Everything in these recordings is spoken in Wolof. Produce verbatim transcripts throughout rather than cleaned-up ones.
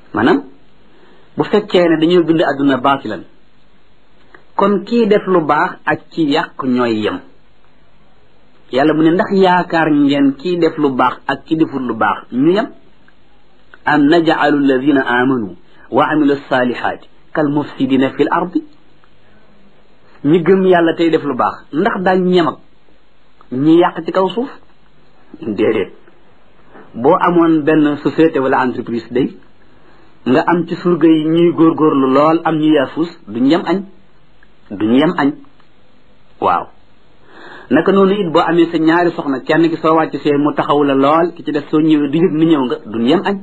maanaam bu fekkee ne dañoo bind adduna baatilan kon kii def lu baax ak ci yàq ñooy yem yàlla mu ne ndax yaakaar ngeen kii def lu baax ak ki deful lu baax ñu yem am naj'alu alladhina amanu wa amilu salihati kal mufsidina fil ardi ñi gëm yàlla tey def lu baax ndax daañ ñem ak ñi yàq ci kaw suuf déedéet boo amoon benn société wala entreprise day nga am ci surga yi ñuy góorgóorlu lool am ñu yaafus duñ yem añ duñ yem añ waaw naka noonu it boo amee sa ñaari soxna kenn ki soo wàcc see mu taxaw la lool ki ci def soo ñëwee du yëg ni ñëw nga duñ yem añ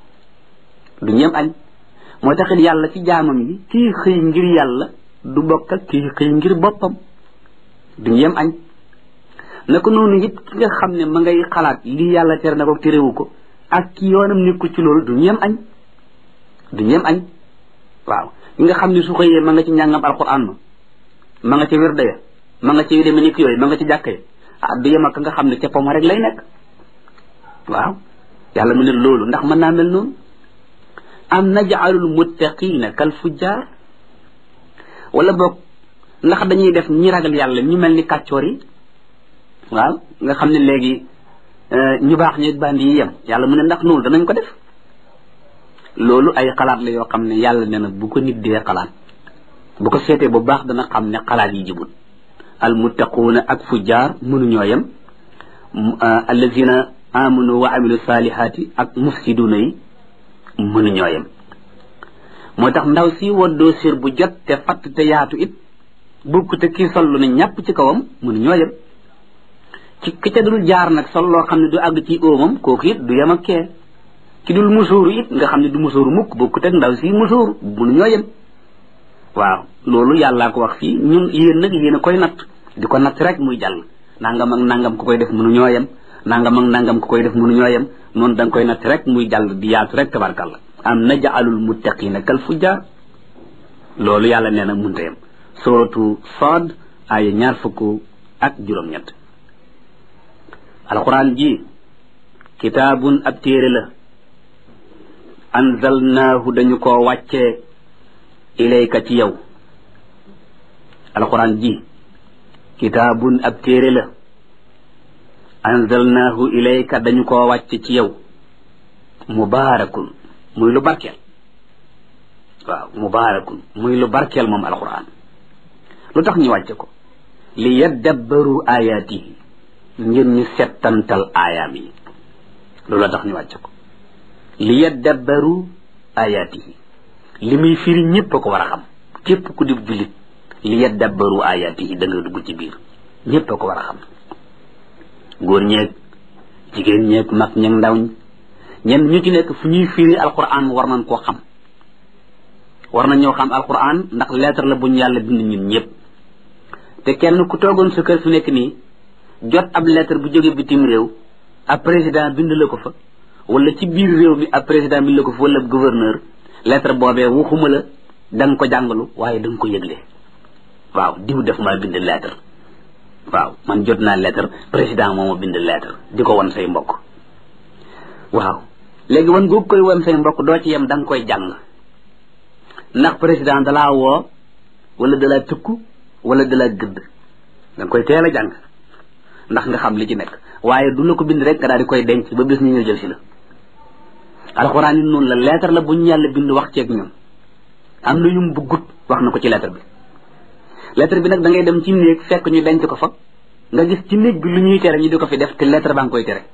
duñ yem añ moo taxit yàlla ci jaamam yi kii xëy ngir yàlla du bokk ak kii xëy ngir boppam duñ yem añ naka noonu it ki nga xam ne ma ngay xalaat lii yàlla tere na ko terewu ko ak ki yoonam nekku ci loolu duñ yem añ duñ yem añ waaw ki nga xam ne su xëyee ma nga ci njàngam alquran ma ma nga ci wirda ya ma nga ci yu demee ni ki yooyu ma nga ci jàkka yi ah du yem ak nga xam ne ca poma rek lay nekk waaw yàlla mu ne loolu ndax mën naa mel noonu am naj'alul muttaqina kal fujjar wala boog ndax dañuy def ñi ragal yàlla ñu mel ni kàccoor yi waaw nga xam ne léegi ñu baax ñi bandi yi yem yàlla mu ne ndax noonu danañ ko def loolu ay xalaat la yoo xam ne yàlla nee na bu ko nit dee xalaat bu ko seetee bu baax dana xam ne xalaat yi jubul al muttaquuna ak fujjaar mënuñoo yem allazina amanu wa amilu salihati ak mufsiduuna yi mënuñoo yem moo tax ndaw si woddoo sér bu jot te fatt te yaatu it bukk te kii sol lu ne ñàpp ci kawam mënuñoo yem ci ki ca dul jaar nag sol loo xam ne du àgg ci óomam kooku it du yem ak kee ki dul musóoru it nga xam ne du musóoru mukk bukk te ndaw si musóoru mënuñoo yem waaw loolu yàllaa ko wax fii ñun yéen nag yéen a koy natt di ko natt rek muy jàll nangam ak nangam ku koy def mënuñoo yem nangam ak nangam ku koy def mënuñoo yem noonu da nga koy natt rek muy jàll di yaatu rek tabarkalla am naj'alul muttaqina kal fujjar loolu yàlla nee na munta yem suratu Saad aaya ñaar fukk ak juróom-ñett alquran ji kitaabun ab téere la anzalnaahu dañu koo wàccee ilayka ci yow alquran ji kitaabun ab téere la anzalnaahu ilayka dañu koo wàcce ci yow mubaarakun muy lu barkeel waaw mubaarakun muy lu barkeel moom alquran lu tax ñu wàcce ko li yaddabbaru ayaatihi ngir ñu settantal aayaam yi loolu tax ñu wàcce ko li yaddabbaru ayaatihi li muy firi ñëpp a ko war a xam képp ku di jullit li yaddabbaru ayaatihi da nga dugg ci biir ñëpp a ko war a xam góor ñeeg jigéen ñeeg mag ñeeg ndaw ñi ñenn ñu ci nekk fu ñuy firi alquran war nañ koo xam war nañ ñoo xam alquran ndax lettre la bu ñu yàlla bind ñun ñëpp te kenn ku toogoon sa kër fi nekk nii jot ab lettre bu jóge bitim réew ab président bind la ko fa wala ci biir réew mi ab président bind la ko fa wala gouverneur lettre boobee waxuma la da nga ko jàngalu waaye da nga ko yëgle waaw diw def maa bind lettre waaw man jot naa lettre président moo ma bind lettre di ko wan say mbokk waaw léegi wan googu koy wan say mbokk doo ci yem da nga koy jàng ndax président dalaa woo wala dalaa tëkku wala dalaa gëdd da nga koy teel a jàng ndax nga xam li ci nekk waaye du la ko bind rek nga daal di koy denc ba bis ñu ñëw jël si la alxuraan yi noonu la lettre la bu ñu yàlla bind wax ceeg ñun am na yum buggut wax na ko ci lettre bi lettre bi nag da ngay dem ci néeg fekk ñu denc ko fa nga gis ci néeg bi lu ñuy tere ñu di ko fi def te lettre baa ngi koy tere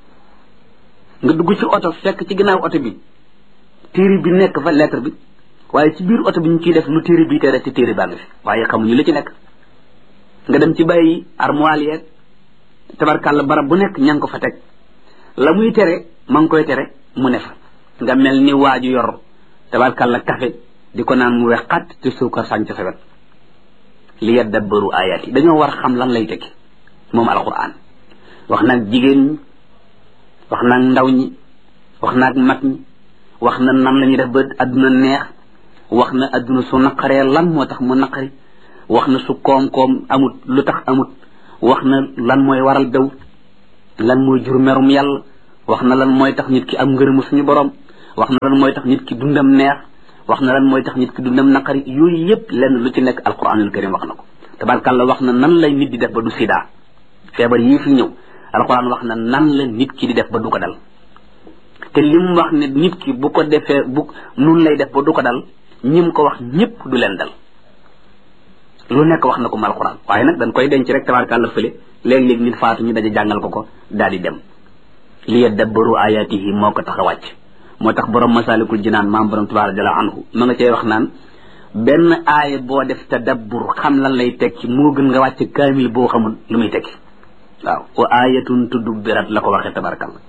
nga dugg ci oto fekk ci ginnaaw oto bi téere bi nekk fa lettre bi waaye ci biir oto bi ñu ciy def lu téere bi tere te téere baa ngi fi waaye xamuñu li ci nekk nga dem ci bàyyi armoire yeeg tabarkàlla barab bu nekk ña ngi ko fa teg la muy tere ma ngi koy tere mu ne fa nga mel ni waaju yor tabarkàlla café di ko naan mu wex xat te suukar sànc sa wet li yaddabbaru ayaat yi dañoo war xam lan lay tekki moom alquran wax naag jigéen ñi wax naag ndaw ñi wax naag mag ñi wax na nan la ñuy def ba adduna neex wax na adduna su naqaree lan moo tax mu naqari wax na su koom-koom amut lu tax amut wax na lan mooy waral daw lan mooy jur merum yàlla wax na lan mooy tax nit ki am ngërëmu suñu borom wax na lan mooy tax nit ki dundam neex wax na lan mooy tax nit ki dundam naqari yooyu yëpp lenn lu ci nekk alquranul karim wax na ko tabarkàlla wax na nan lay nit di def ba du sida feebar yii fi ñëw alquran wax na nan la nit ki di def ba du ko dal te lim wax ne nit ki bu ko defee bu nun lay def ba du ko dal ñim ko wax ñëpp du leen dal lu nekk wax na ko mal alquran waaye nag dañ koy denc rek tabarkàlla fële léeg-léeg nit faatu ñu daje jàngal ko ko daal di dem li yadabbaru ayatihi moo ko tax a wàcc moo tax borom masalikul jinaan maam borom tabaaraka jalla anhu ma nga cey wax naan benn aaya boo def tadabbur xam lan lay tekki moo gën nga wàcc kaamil boo xamul lu muy tekki waaw wa ayatun tudubbirat la ko waxee tabarakallah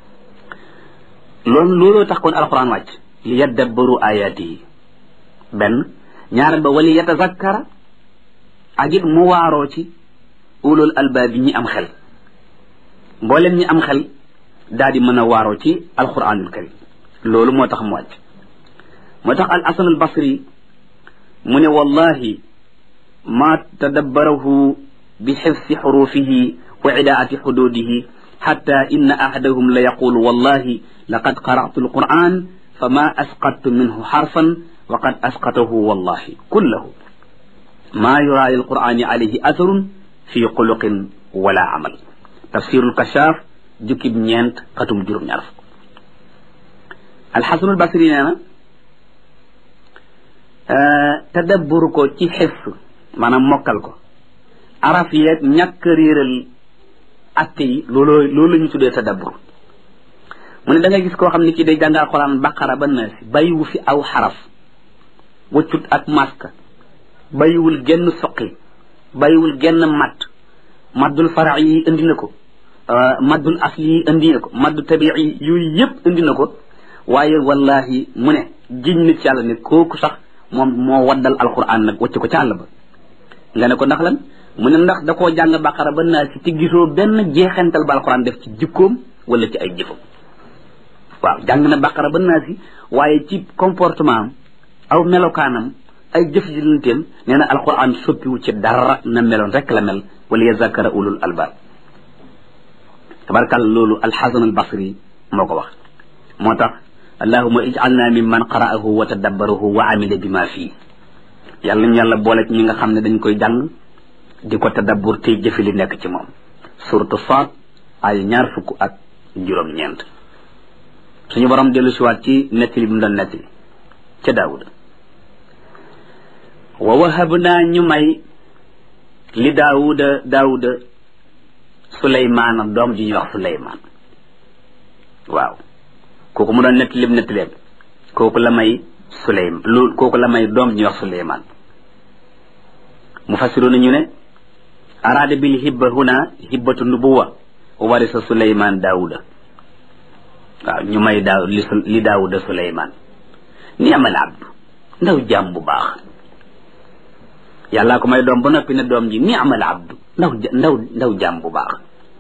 loolu looloo tax kon alquran wàcc li yadabbaru ayatihi benn ñaar ba wali yatazakkara ak it mu waaroo ci ulul albaab yi ñi am xel mboolem ñi am xel daal di mën a waaroo ci alquranul karim loolu moo tax mu wàcc moo tax al hasan al basri mu ne wallahi ma tadabbarahu bi xifsi xurufihi wa idaati xududihi xatta inna ahadahum la yaqulu wallahi laqad qara'tu alquran fama asqattu minhu xarfan wa qad asqatahu wallahi kullahu ma yura lilqurani alayhi atharun fi xuluqin wala amal tafsirul kashaaf jukkib ñeent xatum juróom ñaar fukk alxasanul basri nee na tadabbur ko ci xifs maanaam mokkal ko araf yeeg ñàkk réeral atte yi loolu loolu la ñu tuddee tadabbur mu ne da ngay gis koo xam ne kii day jàng alxuraan baqara ba naasi bàyyiwu fi aw xaraf waccut ak maska bàyyiwul genn soqi bàyyiwul genn madd maddul fara yi indi na ko maddul asli yi indi na ko maddu tabii yi yooyu yëpp indi na ko waaye wallahi mu ne giñ na ci yàlla ne kooku sax moom moo waddal alquran nag wacc ko ci àll ba nga ne ko ndax lan mu ne ndax da koo jàng baqara ba naa si ci gisoo benn jeexental ba alquran def ci jikkoom wala ci ay jëfam waaw jàng na baqara ba naa si waaye ci comportement am aw melokaanam ay jëf ji lanteem nee na alquran soppiwu ci dara na meloon rek la mel wala yazakara ulul albab tabarkal loolu alxasan albasri moo ko wax moo tax allahuma ij'alna mimman qara'ahu wa tadabbarahu wa amila bima fii yàlla ñu yàlla boole ci ñi nga xam ne dañ koy jàng di ko tadabbur tey jëfe li nekk ci moom suratu Saad ay ñaar fukk ak juróom-ñeent suñu borom dellu siwaat ci nettali bi mu doon nettali ca daawuda wa wahabnaa ñu may li daawuda daawuda suleymaana doom ji ñuy wax suleymaan waaw kooku mu doon nettali bi nettaleem kooku la may suleym loolu kooku la may doom ji ñuy wax suleymaan mu fassiroona ñu ne araada bil hibba huna hibbatu nubuwa wa warisa suleymaan daawuda waaw ñu may daaw li daawuda suleymaan ni amal abdu ndaw jaam bu baax yàllaa ko may doom ba noppi ne doom ji ni amal abdu ndaw ndaw ndaw jaam bu baax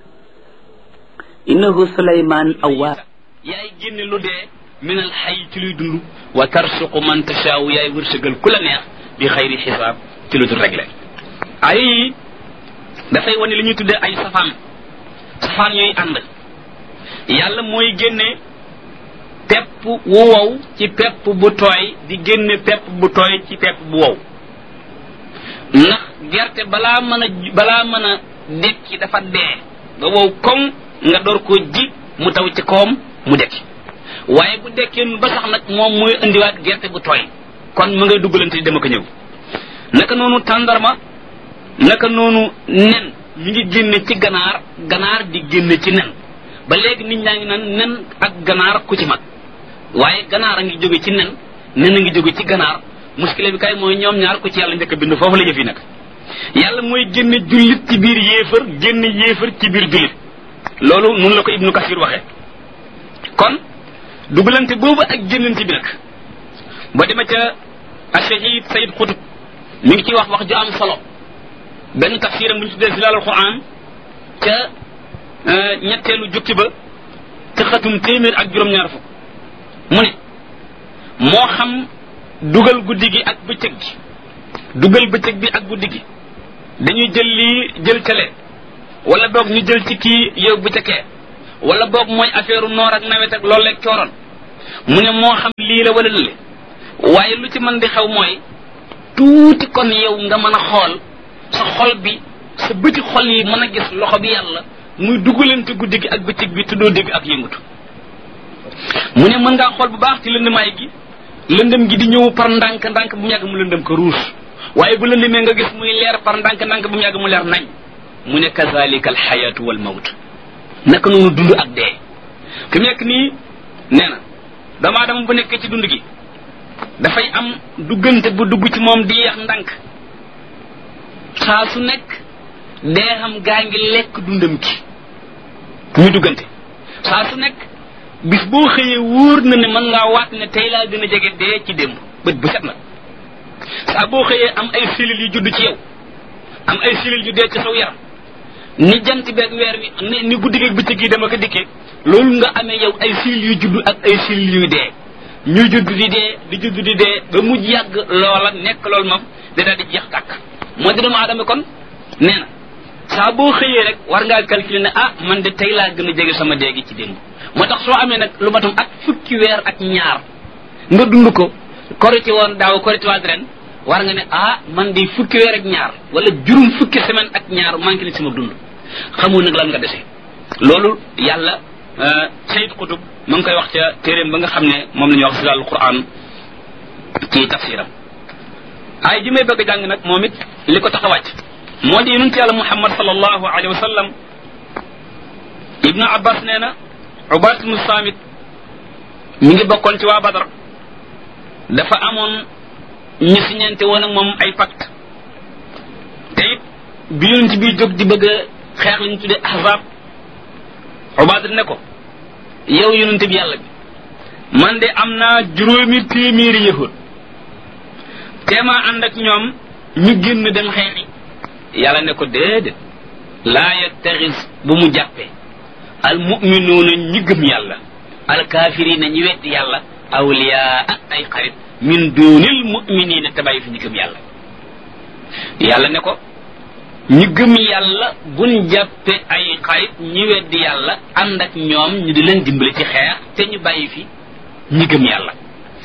innahu suleymaan awwaab yaay génne lu dee minal xay ci luy dund wa tarsuqu man tashaaw yaay wërsëgal ku la neex bi xayri xisaab ci lu dul réglé ay yi dafay wane li ñuy tuddee ay safaan safaan yooyu ànd yàlla mooy génne pepp wu wow ci pepp bu tooy di génne pepp bu tooy ci pepp bu wow ndax gerte balaa mën a balaa mën a dekki dafa dee nga wow koŋ nga door koo ji mu taw ci kawam mu dekki waaye bu dekkee ba sax nag moom mooy indiwaat gerte bu tooy kon mu ngay duggalante di dem ak ñëw naka noonu tàndarma naka noonu nen mi ngi génne ci ganaar ganaar di génne ci nen ba léegi nit ñaa ngi naan nen ak ganaar ku ci mag waaye ganaar a ngi jóge ci nen nen a ngi jóge ci ganaar muskile bi kay mooy ñoom ñaar ku ci yàlla njëkk a bind foofu la jëf yi nag yàlla mooy génne jullit ci biir yéefar génne yéefar ci biir jullit loolu noonu la ko ibnu kasir waxee kon dugalante boobu ak génnante bi nag ba dema ca ashahid sayid xutub mi ngi ciy wax wax ju am solo benn tafsiram bu ñu tuddee zilaal alquran ca ñetteelu jukki ba ca xatum téeméer ak juróom-ñaar fukk mu ne moo xam dugal guddi gi ak bëccëg gi dugal bëccëg bi ak guddi gi dañuy jël lii jël cale wala boog ñu jël ci kii yow bu ca kee wala boog mooy affaire noor ak nawet ak loolu leeg cooroon mu ne moo xam lii la wala lële waaye lu ci mën di xew mooy tuuti kon yow nga mën a xool sa xol bi sa bëti xol yi mën a gis loxo bi yàlla muy dugalante guddi gi ak bëccëg bi tuddoo dégg ak yëngatu mu ne mën ngaa xool bu baax ci lëndamaay gi lëndëm gi di ñëw par ndànk ndànk bu mu yàgg mu lëndëm ko ruus waaye bu lëndëmee nga gis muy leer par ndànk ndànk bu mu yàgg mu leer nañ mu ne kazalika al xayaatu wal mawt naka noonu dund ak dee fi mu nekk nii nee na damaa dama bu nekkee ci dund gi dafay am duggante bu dugg ci moom di yeex ndànk saa su nekk dee xam gaa ngi lekk dundam ki ñu duggante saa su nekk bis boo xëyee wóor na ne mën ngaa waat ne tey laa gën a jege dee ci démb bët bu set nag saa boo xëyee am ay cellules yu judd ci yow am ay cellules yu dee ci saw yaram ni jant beeg weer wi ni ni guddi geeg bëccëg yi dama ko dikkee loolu nga amee yow ay cellules yu judd ak ay cellules yu dee ñuy judd di dee di judd di dee ba mujj yàgg loola nekk loolu moom da daal di jeex tàkk moo di doomu aadama kon nee na saa boo xëyee rek war ngaa calculer ne ah man de tey laa gën a jege sama dee gi ci démb moo tax soo amee nag lu matum ak fukki weer ak ñaar nga dund ko korite woon daaw korite waat ren war nga ne ah man de fukki weer ak ñaar wala juróom fukki semaine ak ñaar manqué na sama dund xamoo nag lan nga dese loolu yàlla Sayyid Qutb mu ngi koy wax ca téeréem ba nga xam ne moom la ñuy wax Zilaalul Qur'an ci tafsiram ay ji may bëgg a jàng nag moom it li ko tax a wàcc moo di yonent yàlla Muhammad sallallahu alayhi wa sallam Ibnu Abbas nee na Ubaat ibnu Saamit mi ngi bokkoon ci waa Badar dafa amoon ñu siñante woon ak moom ay pacte te it bi yonent bi jóg di bëgg a xeex li ñu tuddee ahzab Ubaat ne ko yow yonent bi yàlla bi man de am naa juróomi téeméeri yahud teemaa ànd ak ñoom ñu génn dem xeexi yàlla ne ko déedéet laa yattaxis bu mu jàppee al muminuuna ñi gëm yàlla al kaafiriina ñi weddi yàlla awliyaa ay xarit min duunil muminina te bàyyi fi ñi gëm yàlla yàlla ne ko ñi gëm yàlla buñ jàppe ay xarit ñi weddi yàlla ànd ak ñoom ñu di leen dimbali ci xeex te ñu bàyyi fi ñi gëm yàlla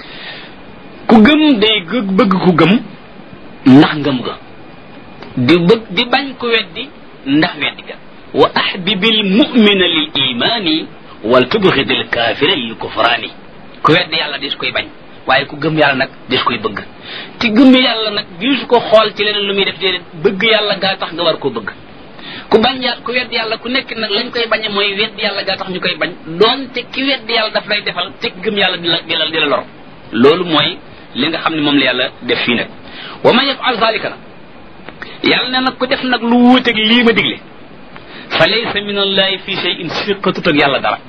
ku gëm day bëgg ku gëm ndax ngëm ga di bëgg di bañ ku weddi ndax weddi ga wa ahbibil mu'mina lil imani wal tubghidil kafira lil kufrani ku weddi yàlla dis koy bañ waaye ku gëm yàlla nag dis koy bëgg ci gëm yàlla nag disu ko xool ci leneen lu muy def déedéet bëgg yàlla gaa tax nga war koo bëgg ku bañ yàlla ku weddi yàlla ku nekk nag lañ koy bañe mooy weddi yàlla gaa tax ñu koy bañ doonte ki weddi yàlla daf lay defal te gëm yàlla di la di la di la lor loolu mooy li nga xam ne moom la yàlla def fii nag wa man yaf'al zalika nag yàlla ne nag ku def nag lu wuuteeg lii ma digle fa laysa min allahi fi shay'in siqatut ak yàlla dara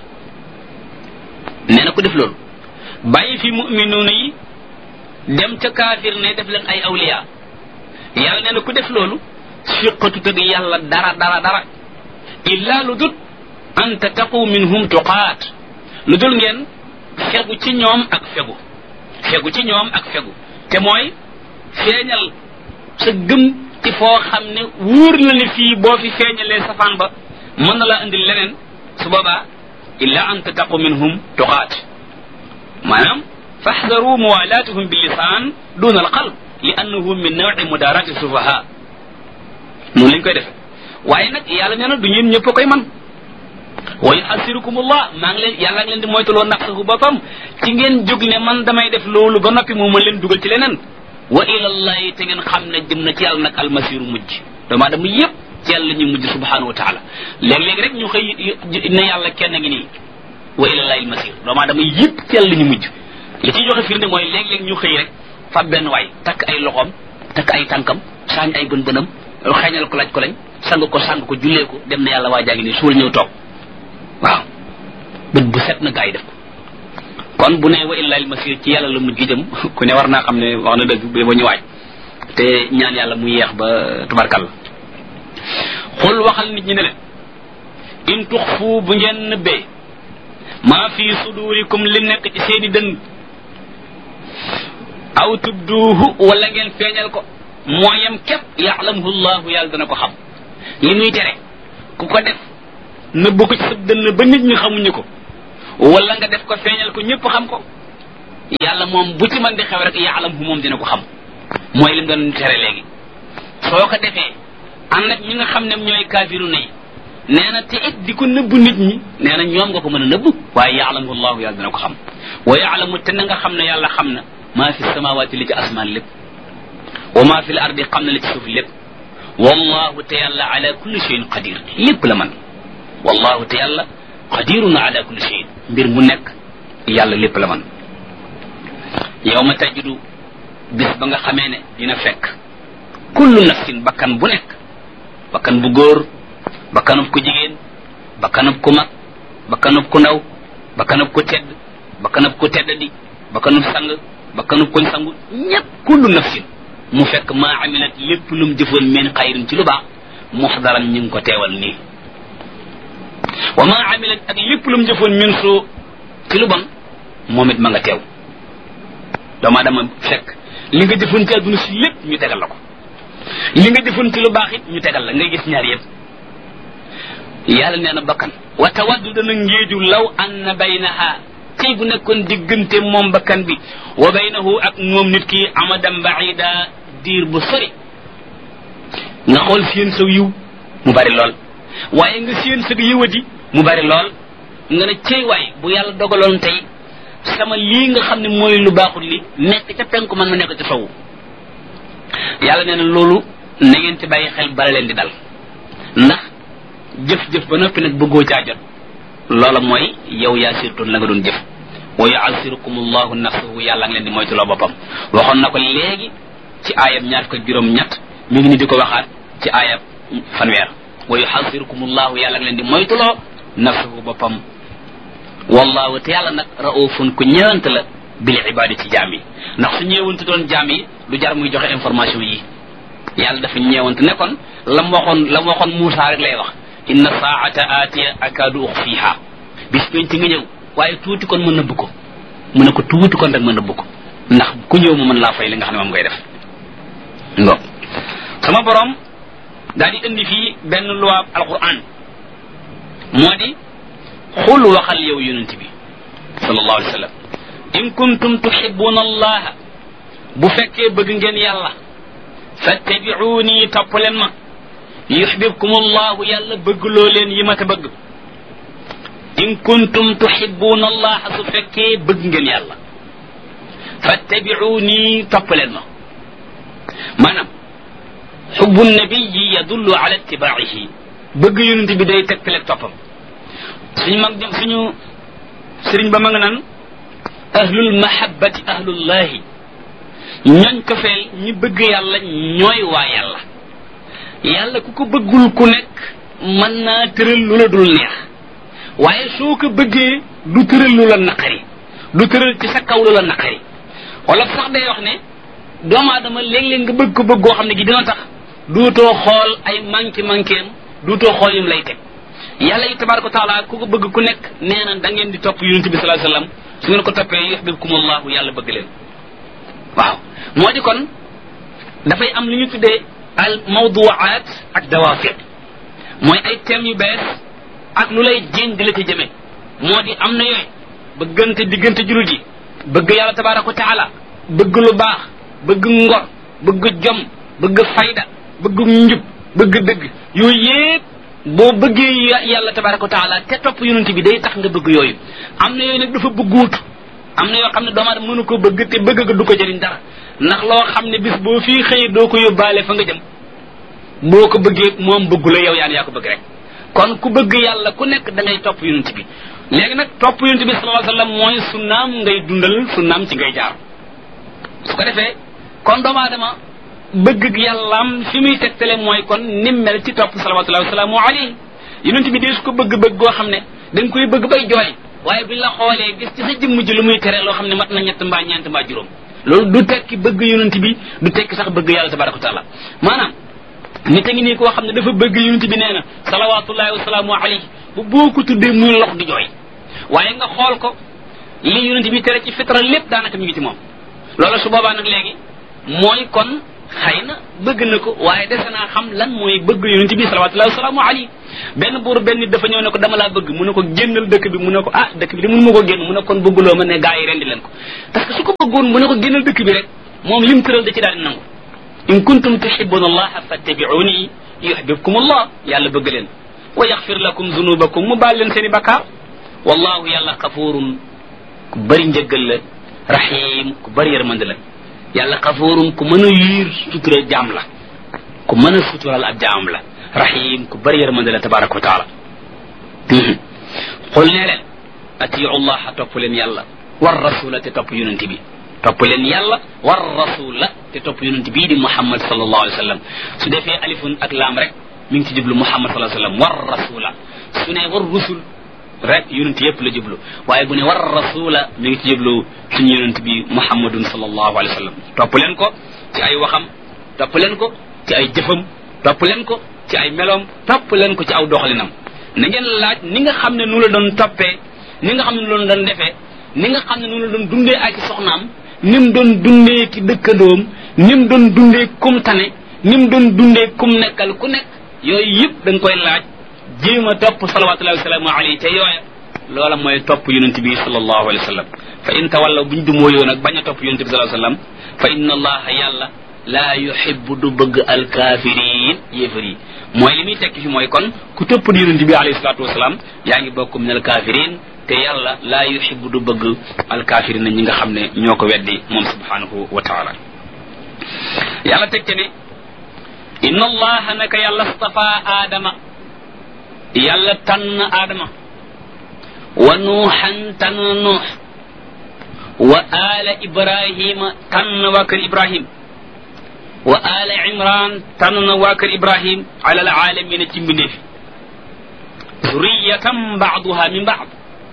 nee na ku def loolu bàyyi fi muminuuna yi dem ca kaafir ne def leen ay awliya yàlla nee na ku def loolu siqatut ak yàlla dara dara dara illa lu dut an tattaqu minhum tuqaat lu dul ngeen fegu ci ñoom ak fegu fegu ci ñoom ak fegu te mooy feeñal sa gëm ci foo xam ne wóor na ne fii boo fi feeñalee safaan ba mën na laa indil leneen su boobaa illa an tattaqu minhum tuqaat maanaam faxdaru muwalaatuhum bil lisaan duna al qalb li annahu min nawi mudarati sufaha noonu lañ koy defe waaye nag yàlla nee na du ñeen ñëpp koy man wa yuhasirukumullah maa ngi leen yàlla ngi leen di moytuloo naqsahu boppam ci ngeen jóg ne man damay def loolu ba noppi moo ma leen dugal ci leneen wa ilallahi te ngeen xam ne jëm na ci yàlla nag almasiru mujj doomu aadama yëpp ci yàlla ñu mujj subhanahu wa taala léeg-léeg rek ñu xëy ne yàlla kenn ngi nii wa ilallahi almasir doomu aadama yëpp ci yàlla ñu mujj li ciy joxe firnde mooy léeg-léeg ñu xëy rek fa benn waay takk ay loxoom takk ay tànkam saañ ay bën bënam xeeñal ko laaj ko lañ sang ko sang ko jullee ko dem na yàlla waa jaa ngi nii suul ñëw toog waaw bët bu set na gaa yi def ko kon bu ne wa illahi almasir ci yàlla la mujj gi jëm ku ne war naa xam ne wax na dëgg ba ba ñu waaj te ñaan yàlla mu yeex ba tubarkalla xul waxal nit ñi ne leen in tuxfu bu ngeen nëbbee maa fi sudurikum li nekk ci seeni dënn aw tubduuhu wala ngeen feeñal ko mooyam képp yaalamuhu llahu yàlla dana ko xam li muy tere ku ko def nëbb ko ci sa dënn ba nit ñi xamuñu ko wala nga def ko feeñal ko ñëpp xam ko yàlla moom bu ci mën di xew rek yaalam hu moom dina ko xam mooy lim doon tere léegi soo ko defee ànd ak ñi nga xam ne ñooy kaafiru na yi nee na te it di ko nëbbu nit ñi nee na ñoom nga ko mën a nëbbu waaye yaalamu allahu yàlla dina ko xam wa yaalamu te na nga xam ne yàlla xam na maa fi samawaati li ci asmaan lépp wa maa fi l ardi xam na li ci suuf lépp wallahu te yàlla ala kulli shay'in qadir lépp la man wallahu te yàlla qadirun ala kulli shay'in mbir mu nekk yàlla lépp la man yow ma tajidu bis ba nga xamee ne dina fekk kullu nafsin bakkan bu nekk bakkan bu góor bakkanub ku jigéen bakkanub ku mag bakkanub ku ndaw bakkanub ku tedd bakkanub ku teddadi bakkanub sang bakkanub kuñ sangu ñépp kullu nafsin mu fekk maa amilat lépp lum jëfoon min xayrin ci lu baax muxdaran ñu ngi ko teewal nii wa maa amilat ak lépp lum jëfoon min suu ci lu bon moom it ma nga teew doomu aadama fekk li nga jëfoon ci àdduna si lépp ñu tegal la ko li nga jëfoon ci lu baax it ñu tegal la ngay gis ñaar yëpp yàlla nee na bakkan wa tawaddu dana ngéeju law anna baynaha tey bu nekkoon diggante moom bakkan bi wa baynahu ak moom nit ki amadan baida diir bu sori nga xool seen saw yiw mu bari lool waaye nga seen sag yiwadi mu bari lool nga ne cey waay bu yàlla dogaloon tey sama lii nga xam ne mooy lu baaxul li nekk ca penku man ma nekk ca sowu yàlla nee na loolu na ngeen ci bàyyi xel bala leen di dal ndax jëf-jëf ba noppi nag bëggoo caa jot loola mooy yow yaa sirtoon la nga doon jëf wa yu'assirukum allahu nafsahu yàlla ngi leen di moytuloo boppam waxoon na ko léegi ci aayab ñaar fukk ak juróom ñett mi ngi ni di ko waxaat ci aayab fanweer wa yu'assirukum allahu yàlla ngi leen di moytuloo nafsahu boppam wallahu te yàlla nag raufun ku ñëwant la bil ibadi ci jaam yi ndax su ñëwante doon jaam yi du jar muy joxe information yi yàlla dafa ñëwante ne kon lam waxoon lam waxoon Muusaa rek lay wax inna saata atiya akadu ukhfiha bis penc nga ñëw waaye tuuti kon ma nëbb ko mu ne ko tuuti kon rek ma nëbb ko ndax ku ñëw mu mën laa fay li nga xam ne moom ngay def ngo sama borom daal di indi fii benn loi alquran moo di xul waxal yow yonent bi sallallahu alayhi wa sallam in kuntum tuhibbuna allaha bu fekkee bëgg ngeen yàlla fattabi'uni topp leen ma yuhibbukum allahu yàlla bëgg loo leen yi ma ta bëgg in kuntum tuhibbuna allaha su fekkee bëgg ngeen yàlla fattabi'uni topp leen ma maanaam xubbu nabiyi yadullu ala ittibaa'ihi bëgg yonent bi day tegtale toppam suñu mag jëm suñu sëriñ ba ma nga naan ahlul mahabbati ahlullahi ñooñ ko feel ñi bëgg yàlla ñooy waa yàlla yàlla ku ko bëggul ku nekk mën naa tëral lu la dul neex waaye soo ko bëggee du tëral lu la naqari du tëral ci sa kaw lu la naqari wala sax day wax ne doomu aadama léeg-léeg nga bëgg ko bëgg goo xam ne gi dina tax duutoo xool ay manqué manquéem duutoo xool yim lay teg yàlla yi tabaraka wa taala ku ko bëgg ku nekk nee na da ngeen di topp yonent bi sallallahu alayhi wasallam su ngeen ko toppee yuhibbukumullahu yàlla bëgg leen waaw moo di kon dafay am lu ñu tuddee al mawduwaat ak dawafiq mooy ay thèmes yu bees ak lu lay jéem di la ci jëme moo di am na yooyu bëggante diggante jullit yi bëgg yàlla tabaraka wa taala bëgg lu baax bëgg ngor bëgg jom bëgg fayda bëgg njub bëgg dëgg yooyu yépp boo bëggee yàlla tabaraka wa taala te topp yonent bi day tax nga bëgg yooyu am na yooyu nag dafa bëgguut am na yoo xam ne doomu aadama mënu ko bëgg te bëgg ga du ko jëriñ dara ndax loo xam ne bis boo fii xëy doo ko yóbbaale fa nga jëm boo ko bëggee moom bëggu la yow yaan yaa ko bëgg rek kon ku bëgg yàlla ku nekk da ngay topp yonent bi léegi nag topp yonent bi sallallahu alayhi wasallam mooy sunnaam ngay dundal sunnaam ci ngay jaar su ko defee kon doomu aadama bëgg yàllaam fi muy tegtale mooy kon nim mel ci topp salawatullahi wasalaamu alayhi yonent bi dee su ko bëgg-bëgg goo xam ne da nga koy bëgg bay jooy waaye buñ la xoolee gis ci sa jëmm ji lu muy tere loo xam ne mat na ñett mbaa ñeent mbaa juróom loolu du tekki bëgg yonent bi du tekki sax bëgg yàlla tabaraka wa taala maanaam nit a ngi nii koo xam ne dafa bëgg yonent bi nee na salawatullahi wasalaamu alayhi bu boo ko tuddee muy lox di jooy waaye nga xool ko li yonent bi tere ci fitra lépp daanaka mi ngi ci moom loolu su boobaa nag léegi mooy kon xëy na bëgg na ko waaye dese naa xam lan mooy bëgg yonent bi salawatullahi wasalaamu alayhi benn buur benn nit dafa ñëw ne ko dama laa bëgg mu ne ko génnal dëkk bi mu ne ko ah dëkk bi de mënu ma ko génn mu ne kon bëgguloo ma ne gaa yi rendi leen ko parce que su ko bëggoon mu ne ko génnal dëkk bi rek moom lim tëral da ci daal di nangu in kuntum tuhibbuna allaha fattabi'uni yuhibbukum allah yàlla bëgg leen wa yaxfir lakum zunubakum mu baal leen seen i bakkaar wallahu yàlla xafuurun ku bëri njëggal la rahim ku bëri yërmande la yàlla xafuurun ku mën a yiir sutura jaam la ku mën a sutural ab jaam la rahim ku bëri yërmande la tabaraka wa taala xul nee leen atiu allah topp leen yàlla war rasula te topp yonent bi topp leen yàlla war rasula te topp yonent bii di muhammad sallallahu alayhi wa sallam su defee alifun ak laam rek mi ngi ci jublu muhammad sallallahu alayhi wa sallam war rasula su ne war rusul rek yonent yëpp la jublu waaye bu ne war rasula mi ngi ci jublu suñu yonent bi muhammadun sallallahu alayhi wa sallam topp leen ko ci ay waxam topp leen ko ci ay jëfam topp leen ko ci ay meloom topp leen ko ci aw doxalinam na ngeen laaj ni nga xam ne nu la doon toppee ni nga xam ne nu la doon defee ni nga xam ne nu la doon dundee ak soxnaam ni mu doon dundee ki dëkkandoom ni mu doon dundee kum tane ni mu doon dundee kum nekkal ku nekk yooyu yëpp da nga koy laaj jéem a topp salawatullahi wasalaamu alayhi te yooya loola mooy topp yonent bi sallallahu alayhi wa sallam fa in tawallaw buñ du mooyoo nag bañ a topp yonent bi sallallahu alayhi wa sallam fa inna allaha yàlla laa yuhibbu du bëgg alkaafiriin yéefar yi mooy li muy tekki fi mooy kon ku topp di yonent bi alayhi salatu wasalaam yaa ngi bokk min alkaafiriin te yàlla laa yuhibbu du bëgg alkaafiriin ñi nga xam ne ñoo ko weddi moom subhanahu wa taala yàlla teg te ne inna allaha naka yàlla stafa aadama yàlla tànn aadama wa nuuxan tànn nuux wa ala ibrahima tànn waa kër ibrahim wa ala imran tànn waa kër ibrahim ala alalamina ci mbindeefi zuriyatan baaduha min baad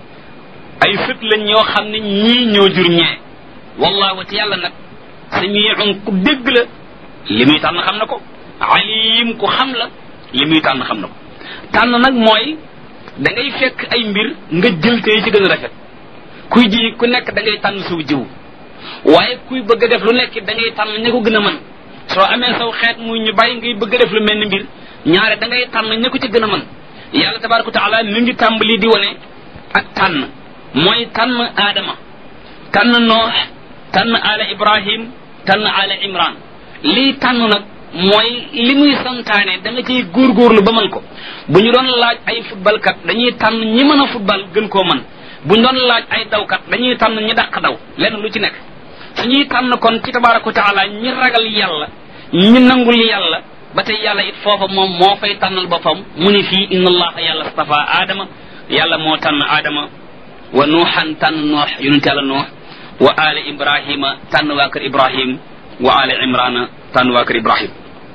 ay sët lañ ñoo xam ne ñii ñoo jur ñee wallahu te yàlla nag samiun ku dégg la li muy tànn xam na ko alim ku xam la li muy tànn xam na ko tànn nag mooy da ngay fekk ay mbir nga jël tey ci gën a rafet kuy ji ku nekk da ngay tànn suw jiw waaye kuy bëgg a def lu nekk da ngay tànn ña ko gën a mën soo amee saw xeet muy ñu bàyyi ngay bëgg a def lu mel ni mbir ñaare da ngay tànn ña ko ci gën a mën yàlla tabaraka wa taala mi ngi tàmbali di wane ak tànn mooy tànn aadama tànn noox tànn ala ibrahim tànn ala imran lii tànn nag mooy li muy santaane da nga ciy góorgóorlu ba mën ko bu ñu doon laaj ay football kat dañuy tànn ñi mën a football gën koo mën bu ñu doon laaj ay dawkat dañuy tànn ñi dàq daw lenn lu ci nekk suñuy tànn kon ci tabaraka wa taala ñi ragal yàlla ñi nangul yàlla ba tey yàlla it foofa moom moo fay tànnal boppam mu ni fii inna allaha yàlla stafa aadama yàlla moo tànn aadama wa nuuxan tànn noox yonent yàlla noox wa ala ibrahima tànn waa kër ibrahim wa ala imrana tànn waa kër ibrahim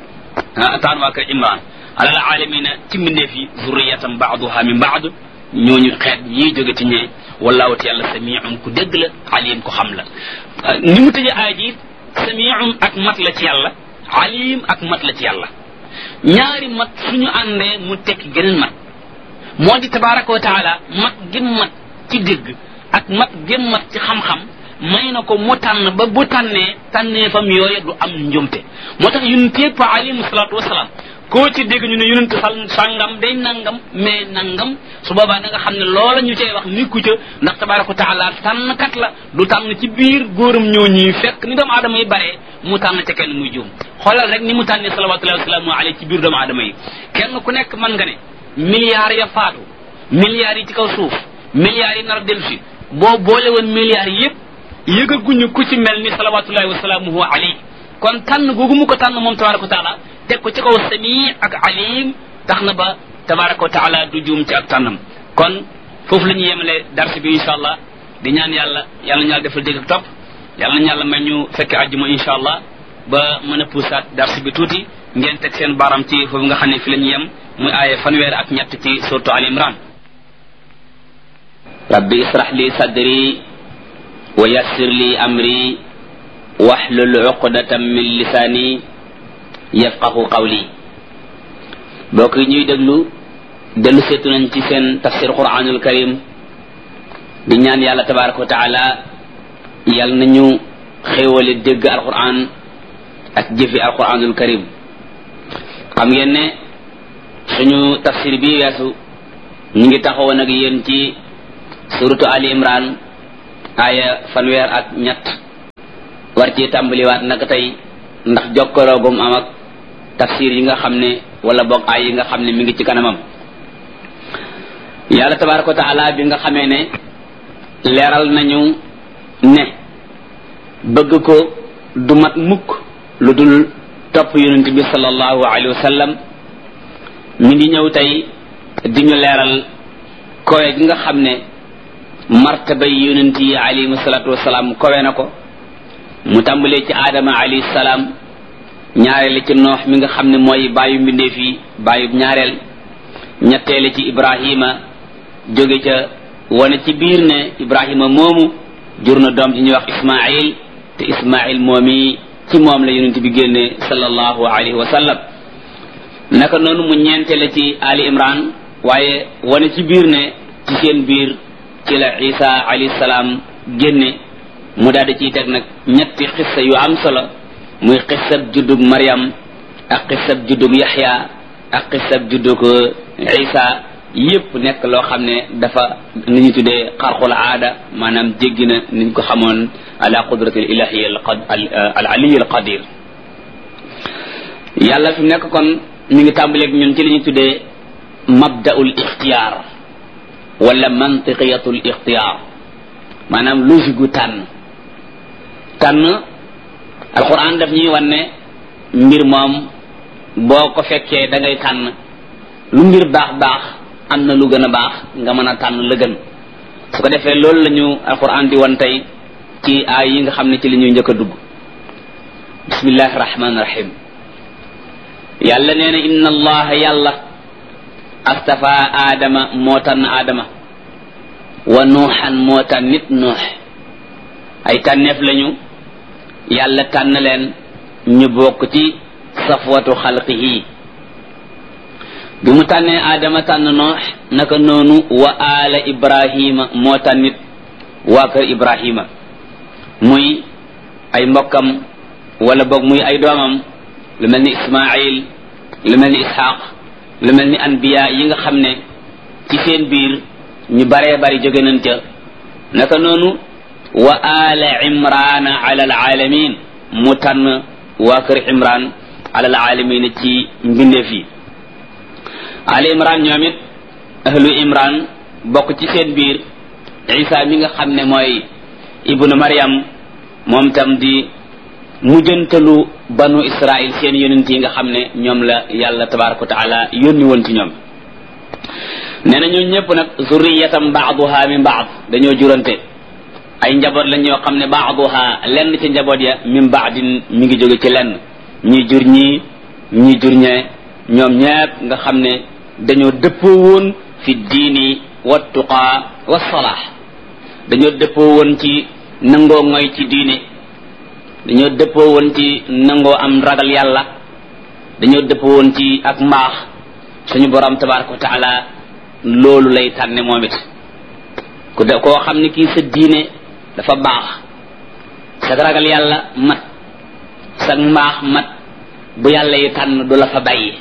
tànn waa kër imran alal alamina ci mbindeef yi zurriyatan baaduha min baad ñooñu xeet ñii jóge ci ñee wallahu te yàlla samiun ku dégg la alim ku xam la ni mu tëjee aay ji samiun ak mat la ci yàlla alim ak mat la ci yàlla ñaari mat suñu àndee mu tekki geneen mat moo di tabaraka wa taala mat gim mat ci dégg ak mat gim mat ci xam-xam may na ko mu tànn ba bu tànnee tànnee fam yooye du am njumte moo tax yonent yépp alayhi salaatu wasalaam koo ci dégg ñu ne yonent sal sàngam day nangam mais nangam su boobaa da nga xam ne loola ñu cay wax nikku ca ndax tabaraka wa taala tànnkat la du tànn ci biir góoram ñoo ñuy fekk ni doomu aadama yi baree mu tànn ca kenn muy juum xoolal rek ni mu tànnee salawatullahi wasalaamu alayhi ci biir doomu aadama yi kenn ku nekk mën nga ne milliards ya faatu milliards yi ci kaw suuf milliards yi nar a dellu si boo boole woon milliards yépp yëgaguñu ku ci mel ni salawatullahi wasalaamuhu alayhi kon tànn googu mu ko tànn moom tabaraka wa taala teg ko ci kaw sami ak alim tax na ba tabaraka wa taala du juum ci ak tànnam kon foofu la ñu yemale darsi bi insha allah di ñaan yàlla yàlla ñu yàlla defal dégg ak topp yàlla nañu yàlla may ñu fekke àjjuma insha allah ba mën a puusaat darsi bi tuuti ngeen teg seen baaram ci foofu nga xam ne fi la ñu yem muy aaye fanweer ak ñett ci suratu al imran rabbi israh li sadri wa yassir li amri wahlul uqdatan min lisani yafqahu qawli bokk yi ñuy déglu dellu seetu nañ ci seen tafsir quranul karim di ñaan yàlla tabaraka wa taala yàlla nañu xéewale dégg alquran ak jëfi alquranul karim. xam ngeen ne suñu tafsir bi weesu ñu ngi taxawoon ak yéen ci suratu ali imran aya fanweer ak ñett war ci tàmbaliwaat naka tey ndax jokkaloogum am ak tafsir yi nga xam ne wala boog ay yi nga xam ne mi ngi ci kanamam. yàlla tabaraka wa taala bi nga xamee ne leeral nañu ne bëgg ko du mat mukk lu dul topp yonent bi sallallahu alayhi wa sallam mi ngi ñëw tey di ñu leeral kowe gi nga xam ne martaba yonent yi alayhi salatu wasalaam kowe na ko mu tàmbalee ci aadama alayhi salaam ñaareel ci noox mi nga xam ne mooy bàyyu mbindeef yi bàyyu ñaareel ñetteele ci ibrahima jóge ca wane ci biir ne ibrahima moomu jur na doom ji ñuy wax ismail te ismail moomi ci moom la yonent bi génne sallallahu alayhi wa sallam naka noonu mu ñeenteele ci ali imran waaye wane ci biir ne ci seen biir ci la isa alayhi salaam génne mu daal di ciy teg nag ñetti xissa yu am solo muy xissab juddug maryam ak xissab juddug yaxya ak xissab juddug isa yépp nekk loo xam ne dafa ni ñu tuddee xarqul aada maanaam jéggi na niñ ko xamoon ala qudratil ilahi al aliy al qadir. yàlla fi nekk kon mi ngi tàmbaleeg ñun ci li ñu tuddee mabda'ul ixtiyaar wala mantiqiyatul ixtiyaar maanaam logique gu tànn tànn alquran daf ñuy wan ne mbir moom boo ko fekkee da ngay tànn lu mbir baax baax am na lu gën a baax nga mën a tànn la gën su ko defee loolu la ñu alquran di wan tey ci aay yi nga xam ne ci li ñuy njëkk a dugg. bismillahi rahmaani rahim yàlla nee na inna allaha yàlla astafa aadama moo tànn aadama wa nuuxan moo tànn nit nuux ay tànneef lañu yàlla tànn leen ñu bokk ci safwatu xalqihi bi mu tànnee aadama tànn nuux naka noonu wa ala ibrahima moo tànn nit waa kër ibrahima muy ay mbokkam wala boog muy ay doomam lu mel ni ismail lu mel ni ishaq lu mel ni anbiya yi nga xam ne ci seen biir ñu baree bari jóge nañ ca naka noonu wa ala imrana ala alalamin mu tànn waa kër imran ala alalamin ci mbindeef yi ala imran ñoom it ahlu imran bokk ci seen biir isa mi nga xam ne mooy ibnu maryam moom tam di mujjantalu banu israil seen yonent yi nga xam ne ñoom la yàlla tabaraka wa taala yónni woon ci ñoom nee na ñoo ñëpp nag zurriyatam baaduha min baad dañoo jurante ay njaboot lañ ñoo xam ne baaduha lenn ci njaboot ya min baadin mi ngi jóge ci lenn ñi jur ñii ñi jur ñee ñoom ñëpp nga xam ne dañoo dëppoo woon fi diini wa tuqaa wa salaax dañoo dëppoo woon ci nangoo ngoy ci diine dañoo dëppoo woon ci nangoo am ragal yàlla dañoo dëppoo woon ci ak mbaax suñu borom tabaraka wa taala loolu lay tànne moom it ku de koo xam ne kii sa diine dafa baax sa ragal yàlla mat sa mbaax mat bu yàlla yi tànn du la fa bàyyi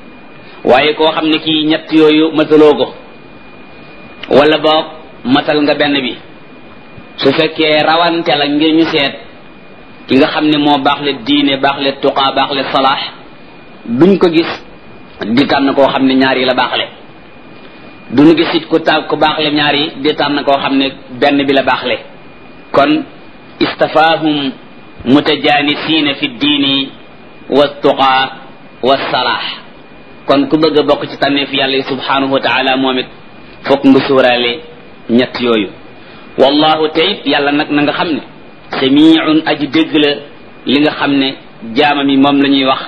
waaye koo xam ne kii ñett yooyu mataloo ko wala boog matal nga benn bi su fekkee rawante la ngir ñu seet ki nga xam ne moo baax le diine baax le tuqaa baax le salaax duñ ko gis di tànn koo xam ne ñaar yi la baaxle duñu gis it ku ta ku baaxle ñaar yi di tànn koo xam ne benn bi la baaxle kon istafaahum mutajanisiina fi diini wa tuqaa wa salaax kon ku bëgg a bokk ci tànneef yàlla yi subhanahu wa taala moom it fokk nga suuraale ñett yooyu wallahu tayit yàlla nag na nga xam ne samiun aji dégg la li nga xam ne jaamam yi moom la ñuy wax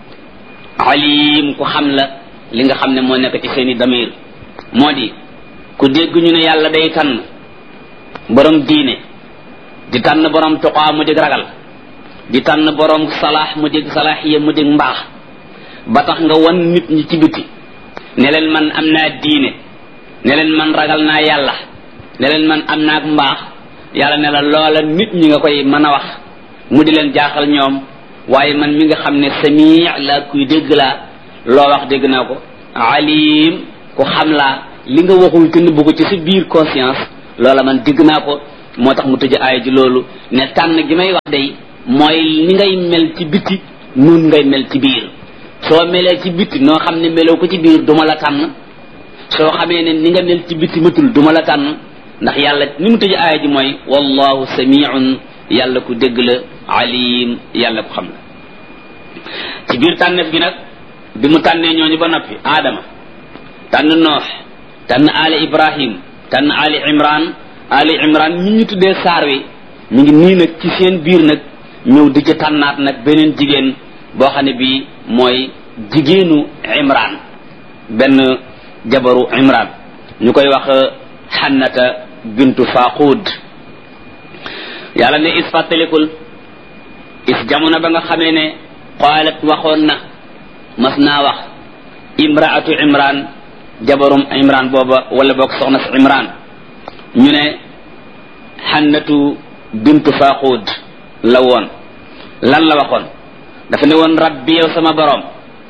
alim ku xam la li nga xam ne moo nekk ci seeni damir moo di ku dégg ñu ne yàlla day tànn borom diine di tànn borom tuqaa mu dégg ragal di tànn borom salaax mu dégg salaaxiya mu dégg mbaax ba tax nga wan nit ñi ci biti ne leen man am naa diine ne leen man ragal naa yàlla ne leen man am naa ak mbaax yàlla ne la loola nit ñi nga koy mën a wax mu di leen jaaxal ñoom waaye man mi nga xam ne sami la kuy dégg laa loo wax dégg naa ko alim ku xam laa li nga waxul te nëbbu ko ci sa biir conscience loola man dégg naa ko moo tax mu tëj aaya ji loolu ne tànn gi may wax day mooy ni ngay mel ci biti nun ngay mel ci biir soo melee ci biti noo xam ne meloo ko ci biir duma la tànn soo xamee ne ni nga mel ci biti matul duma la tànn ndax yàlla ni mu tëj aaya ji mooy wallahu samiun yàlla ku dégg la alim yàlla ku xam la ci biir tànneef gi nag bi mu tànnee ñooñu ba noppi aadama tànn noox tànn ali ibrahim tànn ali imran ali imran ñi ñu tuddee saar wi ñu ngi nii nag ci seen biir nag ñëw di ca tànnaat nag beneen jigéen boo xam ne bii mooy jigéenu imran benn jabaru imran ñu koy wax xannata bintu faqud yàlla ne is fàttalikul is jamono ba nga xamee ne qaalat waxoon na mas naa wax imraatu imran jabarum imran booba wala boog soxna si imran ñu ne xannatu bintu faqud la woon lan la waxoon dafa ne woon rabbi yow sama borom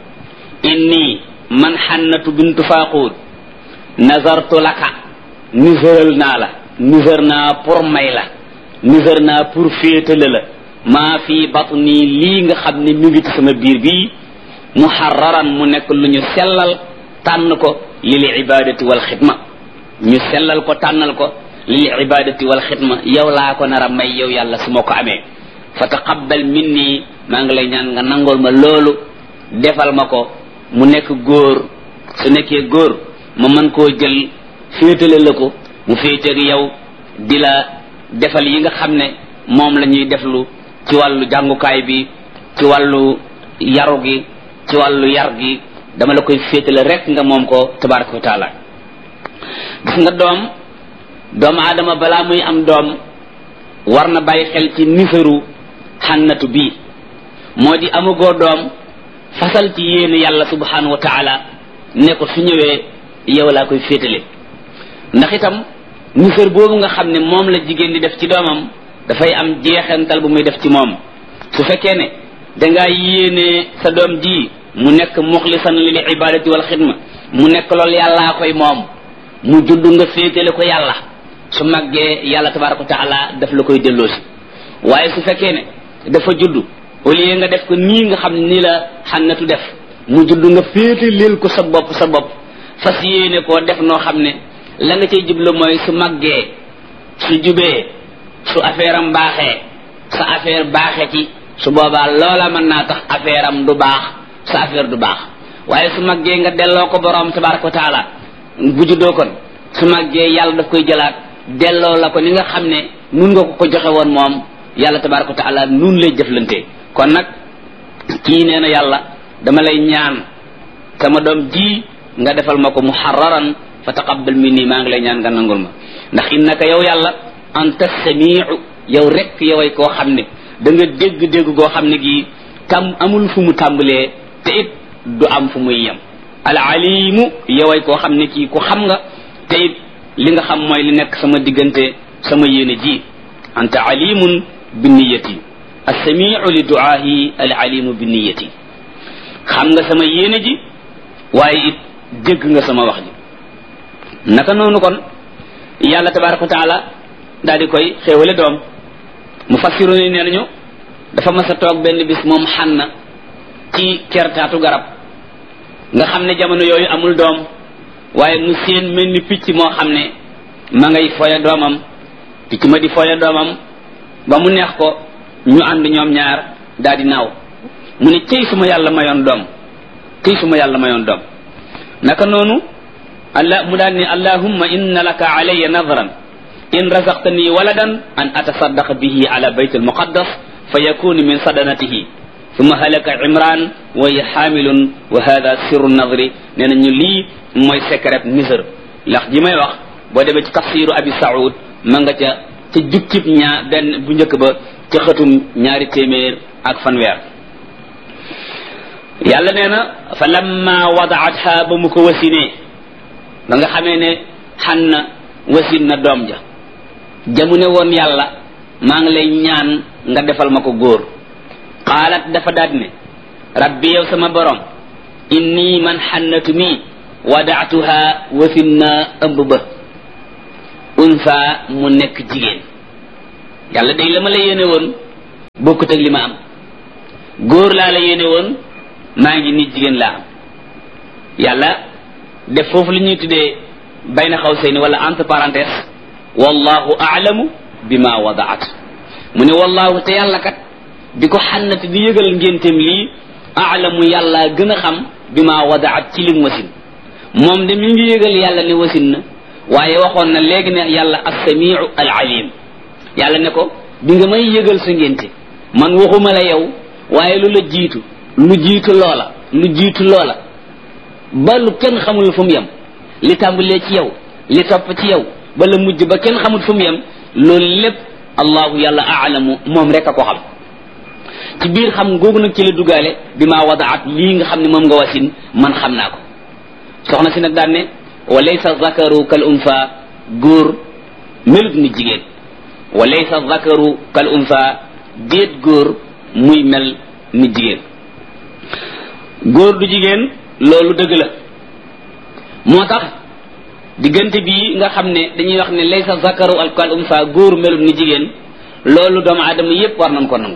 inni man xannatu bintu faqud nazartu laka nisëral naa la nisër naa pour may la nisër naa pour féetale la maa fi batni lii nga xam ne mi ngi ci sama biir bii muharraran mu nekk lu ñu sellal tànn ko lil ibadati wal xidma ñu sellal ko tànnal ko lil ibadati wal xidma yow laa ko nar a may yow yàlla su ma ko amee fa taqabbal minni maa ngi lay ñaan nga nangool ma loolu defal ma ko mu nekk góor su nekkee góor ma mën koo jël féetale la ko mu féeteeg yow di la defal yi nga xam ne moom la ñuy deflu ci wàllu jàngukaay bi ci wàllu yaru gi ci wàllu yar gi dama la koy féetale rek nga moom ko tabaraka wa taala gis nga doom doomu aadama balaa muy am doom war na bàyyi xel ci nisaru xannatu bii moo di amugoo doom fasal ci yéene yàlla subhanahu wa taala ne ko su ñëwee yow laa koy féetale ndax itam nisar boobu nga xam ne moom la jigéen di def ci doomam dafay am jeexantal bu muy def ci moom su fekkee ne dangaa yéene sa doom ji mu nekk muxlisan lil ibadati wal xidma mu nekk loolu yàllaa koy moom mu judd nga féetale ko yàlla su màggee yàlla tabaraka wa taala daf la koy delloosi waaye su fekkee ne dafa judd au lieu nga def ko nii nga xam ne nii la xannatu def mu judd nga féetaleel ko sa bopp sa bopp fas yéene koo def noo xam ne la nga cay jublu mooy su màggee su jubee su affaire am baaxee sa affaire baaxee ci su boobaa loola mën naa tax affaire am du baax sa affaire du baax waaye su màggee nga delloo ko borom tabaraka wa taala bu juddoo kon su màggee yàlla daf koy jëlaat delloo la ko ni nga xam ne nun nga ko ko joxe woon moom yàlla tabaraka wa taala nun lay jëflante kon nag kii nee na yàlla dama lay ñaan sama doom ji nga defal ma ko muharraran fa taqabbal minni maa ngi lay ñaan nga nangul ma ndax innaka yow yàlla anta samiu yow rek yoway koo xam ne da nga dégg-dégg goo xam ne gii tam amul fu mu tàmbalee te it du am fu muy yem al alimu yoway koo xam ne kii ku xam nga te it li nga xam mooy li nekk sama diggante sama yéene ji anta alimun bi niyati assamiu li duaahi al alimu bi niyati xam nga sama yéene ji waaye it dégg nga sama wax ji naka noonu kon yàlla tabaraka wa taala daal di koy xéewale doom mu fassiru ni nee nañu dafa mas a toog benn bis moom xanna ci kertaatu garab nga xam ne jamono yooyu amul doom waaye mu seen mel ni picc moo xam ne ma ngay foya doomam picc ma di foya doomam ba mu neex ko ñu ànd ñoom ñaar daal di naaw mu ne cey suma yàlla mayoon doom cey suma yàlla mayoon doom naka noonu allah mu daal ni allahumma inna laka alayya nadran in razaqtani waladan an atasaddaqa bihi ala bayt almuqaddas fa yakunu min sadanatihi thumma halaka imran wa hiya hamilun wa hadha sirru nadri nee na ñu lii mooy secret nisër ndax ji may wax boo demee ci tafsiru abi saoud ma nga ca ca jukkib ñaa benn bu njëkk ba ca xëtum ñaari téeméer ak fanweer yàlla nee na fa lamma wadaatha ba mu ko wasinee ba nga xamee ne xan na wasin na doom ja jamu ne woon yàlla maa ngi lay ñaan nga defal ma ko góor qaalat dafa daat ne rabbi yow sama borom inni man xannatu mi wadaatuha wasin na ëmb ba unsa mu nekk jigéen yàlla day la ma la yéene woon bokkut ak li ma am góor laa la yéene woon maa ngi nit jigéen laa am yàlla def foofu li ñuy tuddee bayna xawsayni wala entre parenthèse wallahu aalamu bima wadaat mu ne wallahu te yàlla kat di ko xannati di yëgal ngénteem lii aalamu yàlla gën a xam bima wadaat ci lim wasin moom de mi ngi yëgal yàlla ne wasin na waaye waxoon na léegi ne yàlla as-samiu al-alim yàlla ne ko bi nga may yëgal sa ngénte man waxuma la yow waaye lu la jiitu lu jiitu loola lu jiitu loola ba lu kenn xamul fu mu yem li tàmbalee ci yow li topp ci yow ba la mujj ba kenn xamul fu mu yem loolu lépp allahu yàlla aalamu moom rek a ko xam ci biir xam googu nag ci la dugaale bi maa wadaat lii nga xam ne moom nga wasin man xam naa ko soxna si nag daan ne wa laysa zakaru kal unsa góor melut ni jigéen wa laysa zakaru kal unsa déet góor muy mel ni jigéen góor du jigéen loolu dëgg la moo tax diggante bii nga xam ne dañuy wax ne laysa zakaru kal unsa góor melut ni jigéen loolu doomu aadama yépp war nañ ko nangu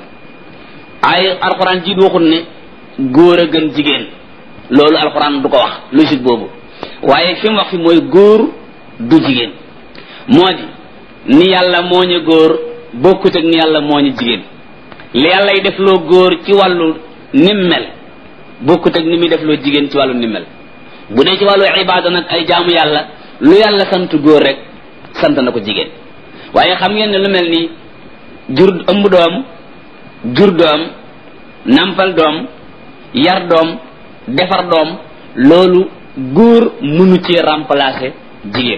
ay alxuraan jiit waxul ne góor a gën jigéen loolu alxuraan du ko wax logique boobu waaye fi mu wax fi mooy góor du jigéen moo di ni yàlla mooñe góor bokkut ak ni yàlla mooñe jigéen li yàlla y def loo góor ci wàllu nim mel bokkut ak ni muy def loo jigéen ci wàllu nim mel bu dee ci wàllu ibaada nag ay jaamu yàlla lu yàlla sant góor rek sant na ko jigéen waaye xam ngeen ne lu mel ni jur ëmb doom jur doom nampal doom yar doom defar doom loolu góor mënu ci remplacer jigéen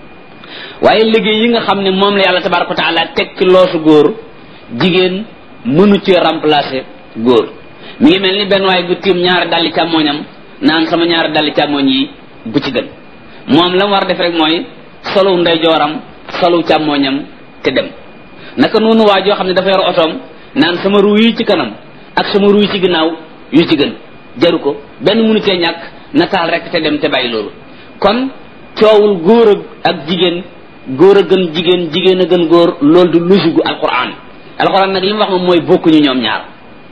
waaye liggéey yi nga xam ne moom la yàlla tabaraka wa taala teg ci loosu góor jigéen mënu ci remplacer góor mi ngi mel ni benn waay bu tiim ñaari dalli càmmooñam naan sama ñaari dalli càmmooñ yi bu ci gën moom la mu war def rek mooy solu ndeyjooram solu càmmooñam te dem naka noonu waa joo xam ne dafa yor otoom naan sama ruu yi ci kanam ak sama ruu yi ci ginnaaw yu ci gën jaru ko benn mënu cee ñàkk na taal rek te dem te bàyyi loolu kon coowul góor ak jigéen góor a gën jigéen jigéen a gën góor loolu du logique gu alquran alquran nag li mu wax moom mooy bokkuñu ñoom ñaar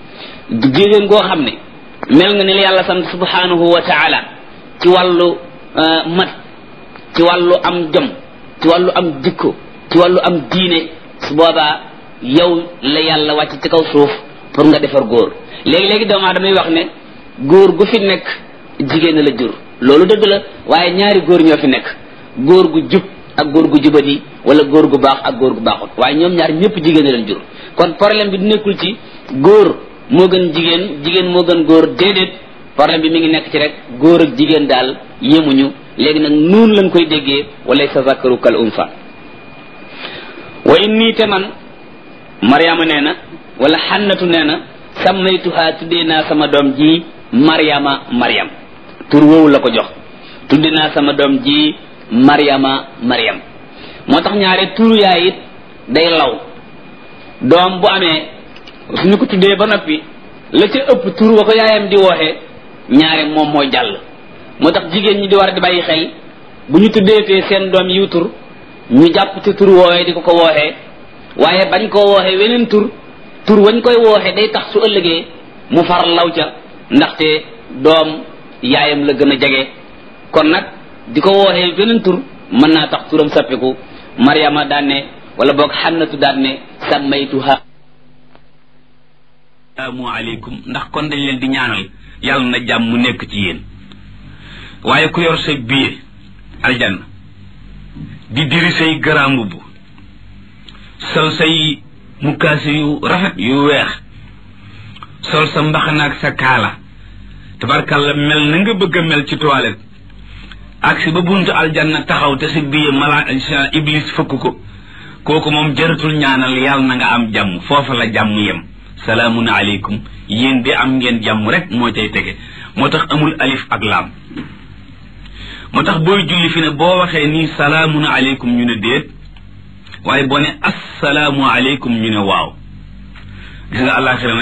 jigéen goo xam ne mel nga ni la yàlla sant subhanahu wa taala ci wàllu mat ci wàllu am jom ci wàllu am jikko ci wàllu am diine su boobaa yow la yàlla wàcc ci kaw suuf pour nga defar góor léegi-léegi doomu aadama damay wax ne góor gu fi nekk jigéen la jur loolu dëgg la waaye ñaari góor ñoo fi nekk góor gu jub ak góor gu jubadi wala góor gu baax ak góor gu baaxut waaye ñoom ñaar ñëpp jigéen leen jur kon problème bi du nekkul ci góor moo gën jigéen jigéen moo gën góor déedéet problème bi mi ngi nekk ci rek góor ak jigéen daal yemuñu léegi nag noonu lañ koy déggee wala sa zakaru kal unsa wa inni te man mariama nee na wala xannatu nee na sammaytuha tuddee naa sama doom ji mariama mariam tur woowu la ko jox tuddee naa sama doom ji mariama mariam moo tax ñaare turu yaay it day law doom bu amee suñu ko tuddee ba noppi la ca ëpp tur wa ko yaayam di wooxee ñaare moom mooy jàll moo tax jigéen ñi di war a di bàyyi xel bu ñu tuddeetee seen doom yiw tur ñu jàpp ci tur woowee di ko ko wooxee waaye bañ koo wooxee weneen tur tur wañ koy wooxee day tax su ëllëgee mu far law ca ndaxte doom yaayam la gën a jege kon nag di ko wooxee weneen tur mën naa tax turam sappiku mariama daan ne wala boog xannatu daan ne sammaytuha salaamu aleykum ndax kon dañ leen di ñaanal yàlla na jàmm mu nekk ci yéen waaye ku yor sa biir aljanna di diri say grand mbubb sol say mukaasi yu rafet yu weex sol sa mbaxanaak sa kaala tabarkalla mel na nga bëgg a mel ci toilette ak si ba buntu aljanna taxaw te si biir mala iblis fëkk ko kooku moom jaratul ñaanal yàlla na nga am jàmm foofa la jàmm yem salaamun aleykum yéen de am ngeen jàmm rek moo cay tege moo tax amul alif ak laam moo tax booy julli fi ne boo waxee nii salaamun aleykum ñu ne déet waaye boo ne assalaamu aleykum ñu ne waaw gis nga àllaaxira nag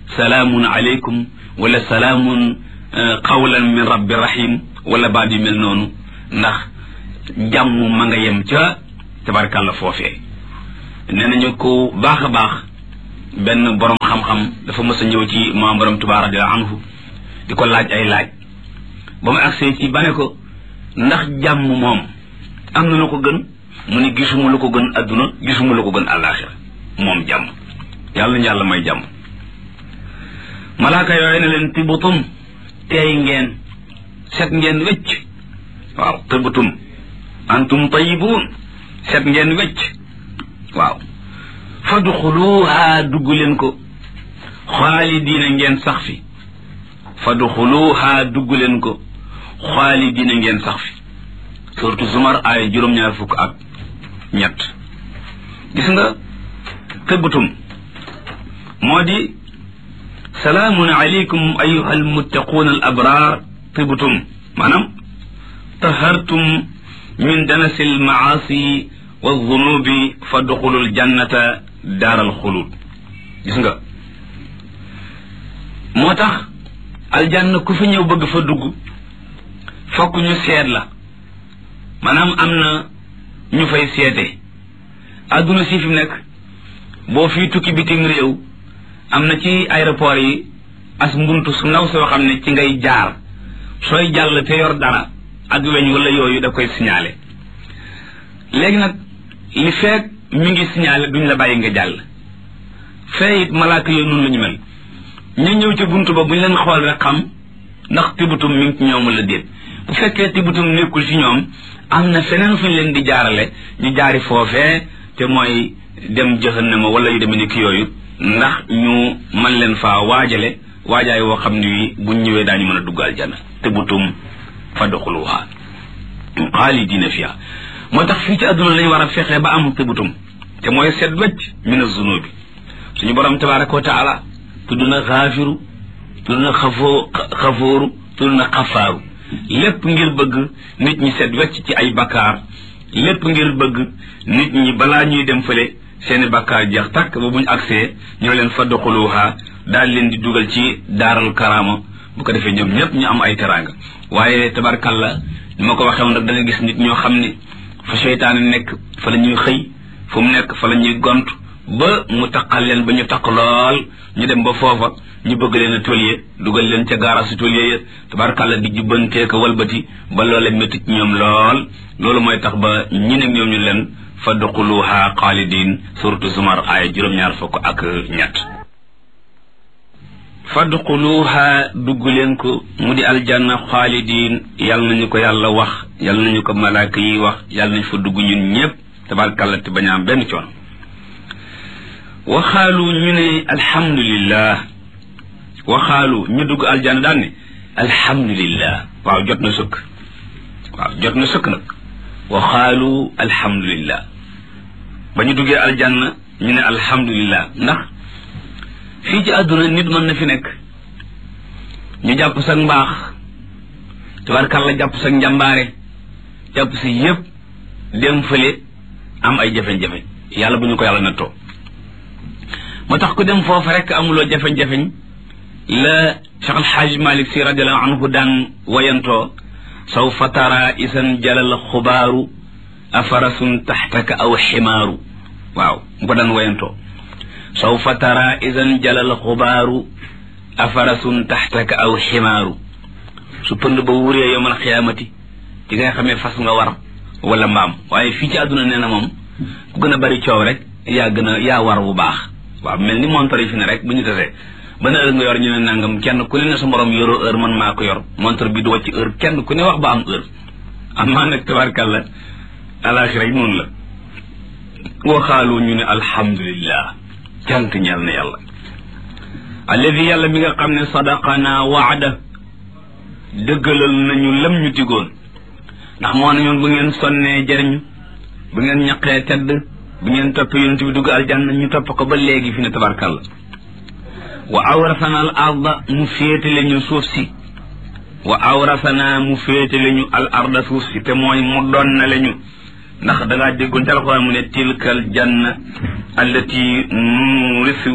salaamun aleykum wala salaamun qawlan min rabbi rahim wala baat yu mel noonu ndax jàmm ma nga yem ca tabarkàlla foofee. nee nañu ko baax a baax benn borom xam-xam dafa mës a ñëw ci maam borom Tuubaa radiyallaahu anhu di ko laaj ay laaj ba mu agsee ci ba ne ko ndax jàmm moom am na lu ko gën mu ne gisuma lu ko gën adduna gisuma lu ko gën àllaaxira moom jàmm yàlla na yàlla may jàmm. malaaka yooyu ne leen tibutum teey ngeen set ngeen wecc waaw tibutum antum tayibuun set ngeen wecc waaw fadxuluha dugg leen ko xaalidiina ngeen sax fi fadxuluha dugg leen ko xaalidiina ngeen sax fi surtout Zumar ay juróom-ñaar fukk ak ñett. gis nga tëbbatum moo di salaamun aleykum ayuha almuttaquuna al abraar tëbbatum maanaam tahartum min danasi almaasi wa zunubi fadxulu aljannata daaral xuluud. gis nga moo tax aljanna ku fi ñëw bëgg fa dugg fokk ñu seet la maanaam am na ñu fay seete. adduna si fi mu nekk boo fii tukki bitim réew am na ci aéroport yi as mbuntu su ndaw soo xam ne ci ngay jaar sooy jàll te yor dara ak weñ wala yooyu da koy signalé. léegi nag li feek mi ngi signalé duñ la bàyyi nga jàll. fee it malaaka yooyu noonu la ñu mel ñu ñëw ci buntu ba buñ leen xool rek xam ndax tibutum mi ngi ci ñoom wala déet. bu fekkee tibutum nekkul ci ñoom am na feneen fuñ leen di jaarale ñu jaari foofee te mooy dem jahannama wala yu demee ni ki yooyu ndax ñu man leen faa waajale waajaay woo xam ne wi buñ ñëwee daañu mën a dugg aljanna tibutum fadxuluha xaalidiina fiha. moo tax fii ci àdduna lañu war a fexe ba am tibutum te mooy set wecc min az-zunubi. suñu borom tabaraka wa taala tudd na xaafiru tudd na xafoo xafooru tudd na xafaaru lépp ngir bëgg nit ñi set wecc ci ay bakkaar lépp ngir bëgg nit ñi balaa ñuy dem fële seeni bakkaar jeex tàkk ba buñ agsee ñoo leen fadxuluha daal leen di dugal ci daaral karaama bu ko defee ñoom ñëpp ñu am ay teraanga. waaye tabarkalla ni ma ko waxee woon rek da nga gis nit ñoo xam ne fa seytaane nekk fa la ñuy xëy fu mu nekk fa la ñuy gont ba mu taqal leen ba ñu taq lool ñu dem ba foofa ñu bëgg leen a toliyee dugal leen ca gaarasu toliyee ya tabarkalla di jubbantee ko walbati ba loolee métti ci ñoom lool. loolu mooy tax ba ñi ne ñoom ñu leen fadxuluha xaalidin suratu Zumar ay juróom-ñaar fukk ak ñett. fadxuluha dugg leen ko mu di aljanna xaalidin yàlla nañu ko yàlla wax yàlla nañu ko malaaka yi wax yàlla nañu fa dugg ñun ñëpp tabarkalla te bañ a am benn coono. waxaalu ñu ne alhamdulillah waxaalu ñu dugg aljanna daan ne alhamdulillah waaw jot na sëkk waaw jot na sëkk nag waxaalu alhamdulillah ba ñu duggee aljanna ñu ne alhamdulillah ndax fii ci àdduna nit mën na fi nekk ñu jàpp sa mbaax tabarkalla jàpp sa njàmbaare jàpp si yëpp dem fële am ay jafe-jafe yàlla bu ñu ko yàlla nattoo. moo tax ku dem foofu rek amuloo jafe-jafeñ la Cheikh Al Hadj Malick Sy radiallahu anhu daan wayantoo sawfa tara isan jalal xubaaru afarasun taxtaka aw ximaaru. waaw mu ko daan wayantoo sawfa tara isan jalal xubaaru afarasun taxtaka aw ximaaru. su pënd ba wuree yawmal xiyaamati ci nga xamee fas nga war wala mbaam. waaye fii ci àdduna nee na moom ku gën a bari coow rek yaa gën a yaa war bu baax. waaw mel ni montre yi fi ne rek bu ñu tasee ban heure nga yor ñu ne nangam kenn ku ne ne sa morom yoroo heure man maa ko yor montre bi du wàcc heure kenn ku ne wax ba am heure. am maa nag tabarkàlla alaxira yi noonu la. waxaalu ñu ne alhamdulillah cant ñeel na yàlla alladi yàlla mi nga xam ne sadaqana waada dëggalal nañu lam ñu digoon ndax moo ne ñoon bu ngeen sonnee jëriñu bu ngeen ñaqee tedd bu ngeen topp yonent bi dugg aljanna ñu topp ko ba léegi fi ne tabarkalla. wa awrasana al arda mu féetale ñu suuf si wa awrasana mu féetale ñu al arda suuf si te mooy mu donnale ñu ndax dangaa déggoon ci alxuraan mu ne tilkal janna allati nurisu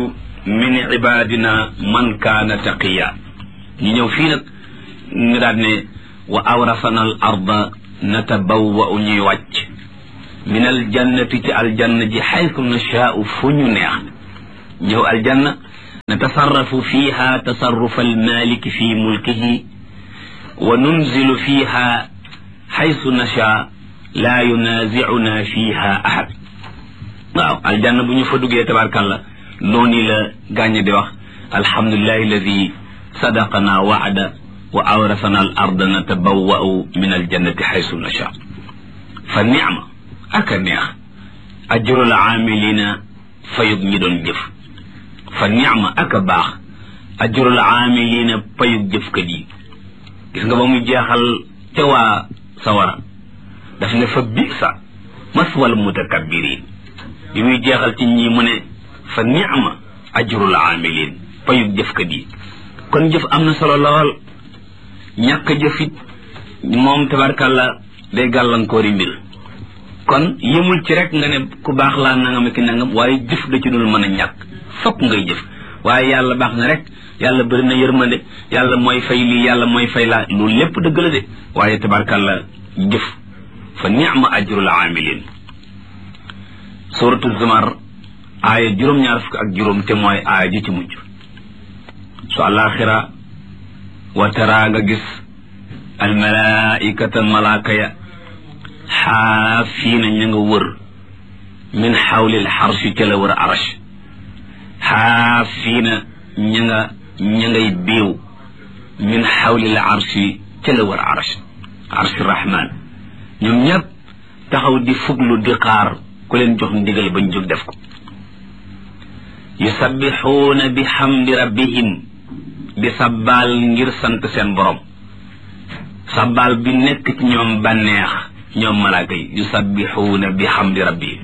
min ibadina man kaana taqiya ñu ñëw fii nag ñu daal ne wa awrasana al arda natabawwa'u ñuy wàcc min al jannati ci aljanna ji xaytu nashaa'u fu ñu neex ñëw aljanna natasarrafu fiha tasarrufa almaliki fi mulkihi wa nunzilu fiha xaytu nashaa laa yunaazicuna fiha ahad waaw aljanna bu ñu fa duggee tabarkalla noonu la gàññe di wax alhamdulillahi alladi sadaqana wa'ada wa awrasana al arda natabawwa'u min aljannati xaytu nashaa fa nicma aka neex ajrul aamilina fayug ñi doon jëf fa nicma aka baax ajrul aamilina payug jëfkat yi gis nga ba mu jeexal ca waa sawara daf ne fa bisa maswal mutakabbirin bi muy jeexal ci ñi mu ne fa nicma ajrul aamilin payug jëfkat yi kon jëf am na solo lool ñàkk jëfit moom tabarkàlla day gàllankoori mbir kon yëmul ci rek nga ne ku baax laa nangam ki nangam waaye jëf da ci dul mën a ñàkk fokk ngay jëf waaye yàlla baax na rek yàlla bëri na yërmande yàlla mooy fay lii yàlla mooy fay laa loolu lépp dëgg la de waaye tabarkàlla jëf fa ni'ma ajrul aamilin suratu zumar aaya juróom-ñaar fukk ak juróom te mooy aaya ji ci mujj su àllaaxira wa tara nga gis almalaikata malaaka ya xaafiina ña nga wër min xawlil xarsi ca la wër arash xaafiina ña nga ña ngay biiw min xawlil arsi ca la wër arash arshi rahman ñoom ñëpp taxaw di fuglu di xaar ku leen jox ndigal bañ jóg def ko yusabbixuuna bi xamdi rabbihim di sabbaal ngir sant seen borom sabbaal bi nekk ci ñoom bànneex ñoom malaaka yi yusabbixuuna bi xamdi rabbihim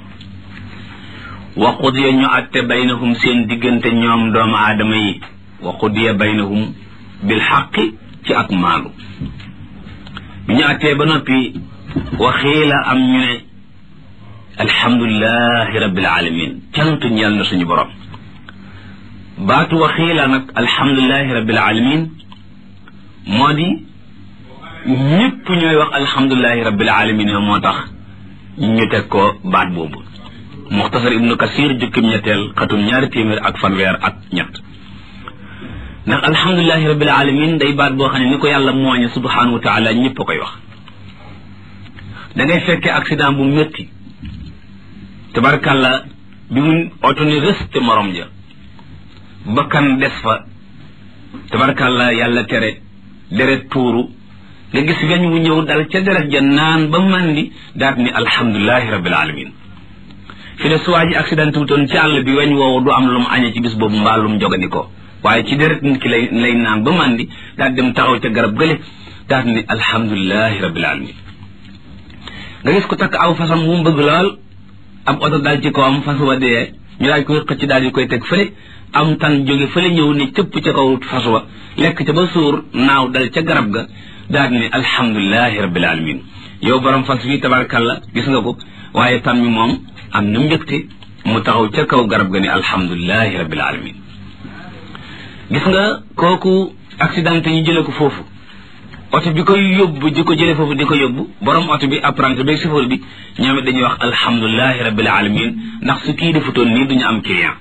wa qudiya ñu atte baynahum seen diggante ñoom doomu aadama yi wa qudiya baynahum bil xaqi ci ak maandu bi ñu attee ba noppi waxiila am ñu ne alhamdulilahi rabbil alamin cantu ñeel na suñu borom baatu waxiila nag alhamdulilahi rabbil alamin moo di ñëpp ñooy wax alhamdulilahi rabbil alamin moo tax ñu teg ko baat boobu muxtasar ibnu kasir jukkim ñetteel xatum ñaari téeméer ak fanweer ak ñett ndax alhamdulilahi rabbil alamin day baat boo xam ne ni ko yàlla mooñe subhanahu wa taala ñëpp a koy wax da ngay fekkee accident bu métti tabarkàlla bi mu oto ni rëste morom ja bakkan des fa tabarkàlla yàlla tere deret tuuru nga gis weñ wu ñëw dal ca deret ja naan ba mandi daat ni alhamdulilahi rabbil alamin fi ne suwaa ji accident wutoon ci àll bi weñ woowu du am lu mu añee ci bis boobu mbaa lu mu jogandikoo waaye ci deret nit ki lay lay naan ba mandi daat dem taxaw ca garab gële daat ni alhamdulilahi rabbil alamin nga gis ko takk aw fasam wu mu bëgg lool ab oto daal ci kawam fas wa dee ñu daal koy xëcc daal di koy teg fële am tan jóge fële ñëw ne cëpp ca kaw fas wa lekk ca ba suur naaw dal ca garab ga daal ne alhamdulilahi rabbil alamin yow borom fas wi tabarkalla gis nga ko waaye tan mi moom am na mbégte mu taxaw ca kaw garab ga ne alhamdulilahi rabbil alamin gis nga kooku accident ñu jële ko foofu oto bi koy yóbbu di ko jële foofu di ko yóbbu borom oto bi apprenti bi chauffeur bi ñoom it dañuy wax alhamdulilahi rabbil alamin ndax su kii defutoon nii duñu am client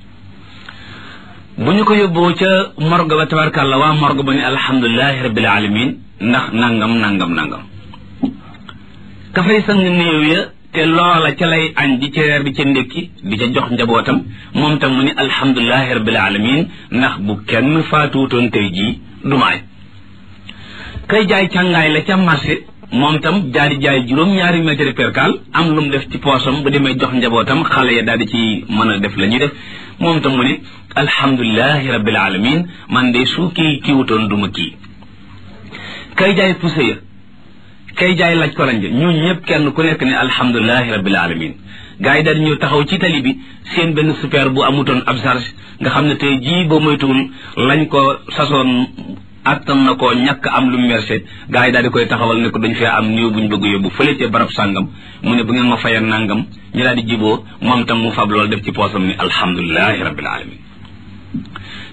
bu ñu ko yóbboo ca morgue ba tabarkàlla waa morgue ba ne alhamdulilahi rabbil alamin ndax nangam nangam nangam ka fay sang néew ya te loola ca lay añ di ca reer di ca ndékki di ca jox njabootam moom tam mu ne alhamdulilahi rabbil alamin ndax bu kenn faatuutoon tey jii dumaay kay jaay càngaay la ca marché moom tam daal di jaay juróom-ñaari mètre percal am lu mu def ci poosam bu demee jox njabootam xale ya daal di ci mën a def la ñuy def moom tam mu ne alhamdulilahi rabbil alamin man de su kii kiiwutoon duma kii kay jaay pousse ya kay jaay laj kolañ ja ñun ñëpp kenn ku nekk ne alhamdulilahi rabbil alamin gars yi daal ñëw taxaw ci tali bi seen benn super bu amutoon ab charge nga xam ne tey jii boo moytuwul lañ ko sasoon attan na ko ñàkk am lu mercé gars yi daal di koy taxawal ne ko dañ fee am néew buñ bëgg yóbbu fële ca barab sàngam mu ne bu ngeen ma fayal nangam ñu daal di jiboo moom tam mu fab loolu def ci poosam ni alhamdulilahi rabbil alamin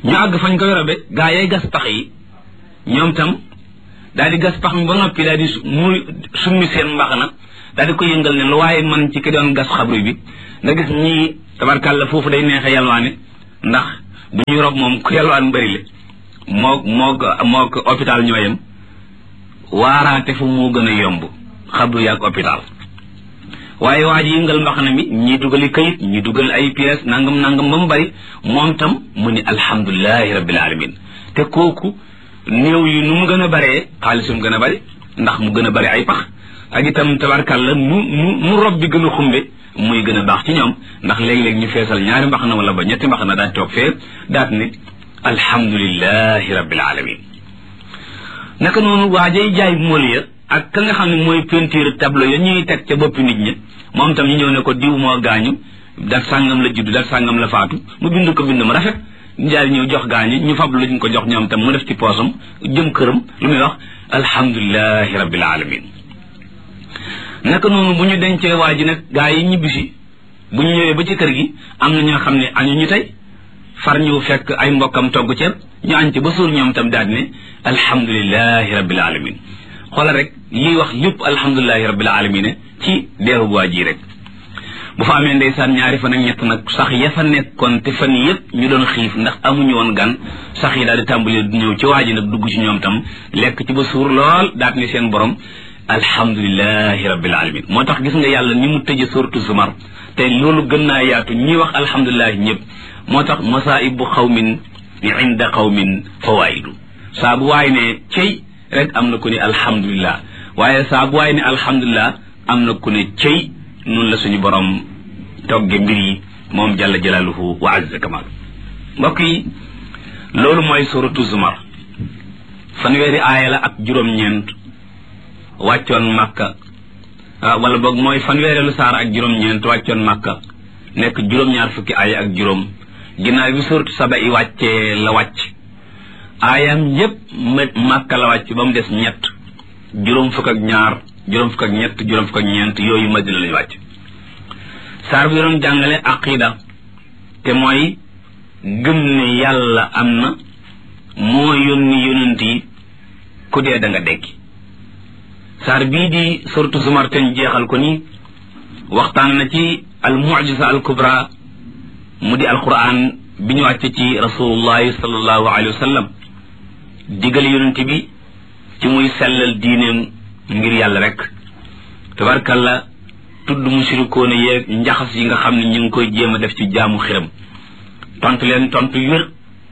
ñu àgg fañ koy robe gaa yay gas pax yi ñoom tam daal di gas pax mi ba noppi daal di muy summi seen mbaxana daal di ko yëngal ne lu waaye man ci ki doon gas xabru bi nga gis ñii tabarkàlla foofu day neexe yalwaane ndax bu ñuy rob moom ku yalwaan bëri le moo moo moo ko hôpital ñoo yem waaraate fu moo gën a yomb xabru yaag hôpital waaye waa ji yëngal mbaxana mi ñii dugali kayit ñii dugal ay pièces nangam nangam ba mu bëri moom tam mu ni alhamdulilahi rabbil alamin te kooku néew yi nu mu gën a bëree xaalisum gën a bëri ndax mu gën a bëri ay pax ak itam tabarkàlla mu mu mu rob bi gën a xumbe muy gën a baax ci ñoom ndax léeg-léeg ñu feesal ñaari mbaxana wala ba ñetti mbaxana daal toog fee daat ni alhamdulilahi rabbil alamin naka noonu waajay jaay mool ya ak ka nga xam ne mooy peinture tableau ya ñuy teg ca boppi nit ñi moom tam ñu ñëw ne ko diw moo gaañu dat sàngam la judd dat sàngam la faatu mu bind ko bind mu rafet njaay ñëw jox gaañu ñu fab luñ ko jox ñoom tam mu def ci poosam jëm këram lu muy wax alhamdulilahi rabbil alamin naka noonu bu ñu dencee waa ji nag gaa yi ñibbisi bu ñu ñëwee ba ci kër gi am na ñoo xam ne añu ñu tey far ñu fekk ay mbokkam togg ceeb ñu añ ci ba suur ñoom tam daal ne alhamdulilahi rabbil alamin xoolal rek liy wax lépp alhamdulilahi rabbil alamin ci deeru waa ji rek bu fa amee ndeysaan ñaari fan ak ñett nag sax ya fa nekkoon te fan yëpp ñu doon xiif ndax amuñu woon gan sax yi daal di tàmbalee ñëw ci waa ji nag dugg ci ñoom tam lekk ci ba suur lool daat ni seen borom alhamdulilahi rabbil alamin moo tax gis nga yàlla ni mu tëje suratu zumar te loolu gën naa yaatu ñi wax alhamdulilahi ñëpp moo tax masaibu xawmin inda xawmin fawaidu saa bu waay ne cey rek am na ku ne alhamdulilah waaye saa bu waay ne alhamdulilah am na ku ne cey noonu la suñu borom togge mbir yi moom jalla jalaaluhu wa azza kamal mbokk yi loolu mooy suratu zumar fanweeri aaya la ak juróom-ñeent wàccoon makka wala boog mooy fanweereelu saar ak juróom-ñeent wàccoon makka nekk juróom-ñaar fukki aaya ak juróom ginnaaw bi suratu saba i wàccee la wàcc aayam yépp makka la wàcc ba mu des ñett juróom fukk ak ñaar juróom fukk ak ñett juróom fukk ak ñeent yooyu madina lañu wàcc saar bi doon jàngale aqida te mooy gëm ne yàlla am na moo yónni yonent yi ku dee da nga dekki saar bii di suratu zumar te ñu jeexal ko nii waxtaan na ci al mu'jiza al kubra mu di alquran bi ñu wàcce ci rasulullahi sallallahu alayhi wa sallam digal yonent bi ci muy sellal diineem ngir yàlla rek tabarkalla tudd mushrikoona yeeg njaxas yi nga xam ne ñu ngi koy jéem a def ci jaamu xiram tontu leen tontu wér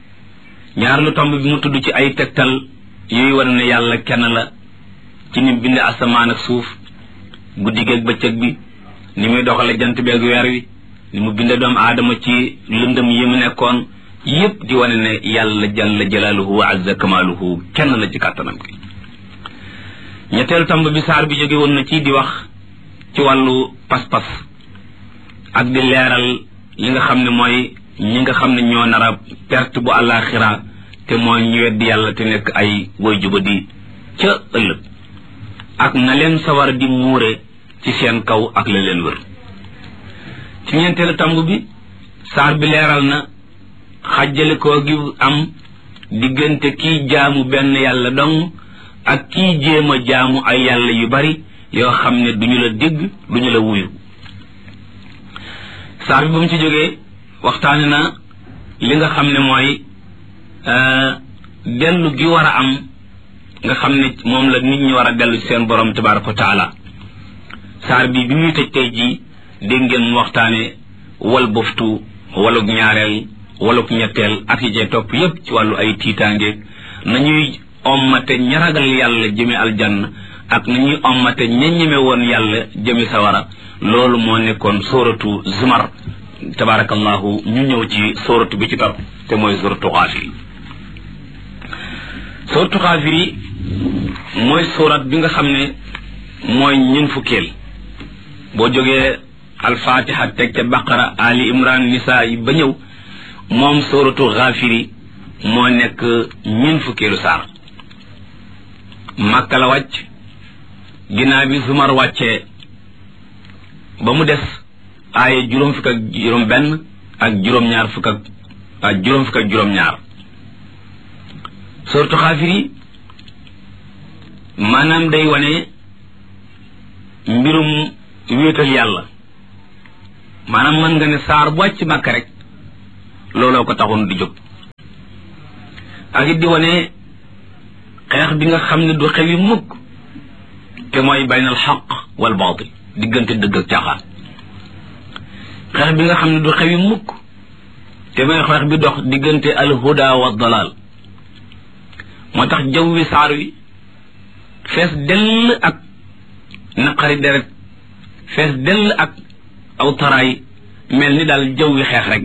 ñaar lu tomb bi mu tudd ci ay tegtal yooyu war ne yàlla kenn la ci ni bind asamaan ak suuf guddi geeg bëccëg bi ni muy doxale jant beeg weer wi ni mu binde doomu aadama ci lëndëm yi mu nekkoon yépp di wane ne yàlla jalla jalaaluhu wa azza kamaaluhu kenn la ci kàttanam gi ñetteelu tomb bi saar bi jóge woon na ci di wax ci wàllu pas-pas ak di leeral li nga xam ne mooy ñi nga xam ne ñoo nar a perte bu àllaaxira te mooy ñu weddi yàlla te nekk ay woy juba di ca ëllëg ak na leen sawar di muure ci seen kaw ak la leen wër ci ñeenteelu tomb bi saar bi leeral na xàjjale koo gi am diggante kii jaamu benn yàlla dong ak kii jéem a jaamu ay yàlla yu bari yoo xam ne duñu la dégg duñu la wuyu saar bi ba mu ci jógee waxtaane na li nga xam ne mooy dellu gi war a am nga xam ne moom la nit ñi war a dellu ci seen borom tabaraka wa taala saar bi bi muy tëj tey jii dégg ngeen mu waxtaane wal boftu walug ñaareel walug ñetteel ak yi cee topp yépp ci wàllu ay tiitaange nañuy ommate ña ragal yàlla jëme aljanna ak nañuy ommate ña ñeme woon yàlla jëme sawara loolu moo nekkoon sóoratu zumar tabarakallahu ñu ñëw ci sóoratu bi ci topp te mooy sóoratu xaafiri sóoratu xaafiri mooy sóorat bi nga xam ne mooy ñun fukkeel boo jógee alfatiha teg ca baqara ali imran nisa yi ba ñëw moom sóoratu xaafiri moo nekk ñun fukkeelu saar màkka la wàcc ginnaaw bi zumar wàccee ba mu des aaya juróom fukk ak juróom benn ak juróom ñaar fukk ak ak juróom fukk ak juróom ñaar surtout xaafiri maanaam day wane mbirum wéetal yàlla maanaam mën nga ne saar bu wàcc Makka rek looloo ko taxoon di jóg ak it di wane xeex bi nga xam ne du xewi mukk te mooy bayna al xaq wal baatil diggante dëgg ak caaxaan xeex bi nga xam ne du xewi mukk te mooy xeex bi dox diggante al huda wa dalal moo tax jaww wi saar wi fees dell ak naqari deret fees dell ak aw taraay mel ni daal jaww wi xeex rek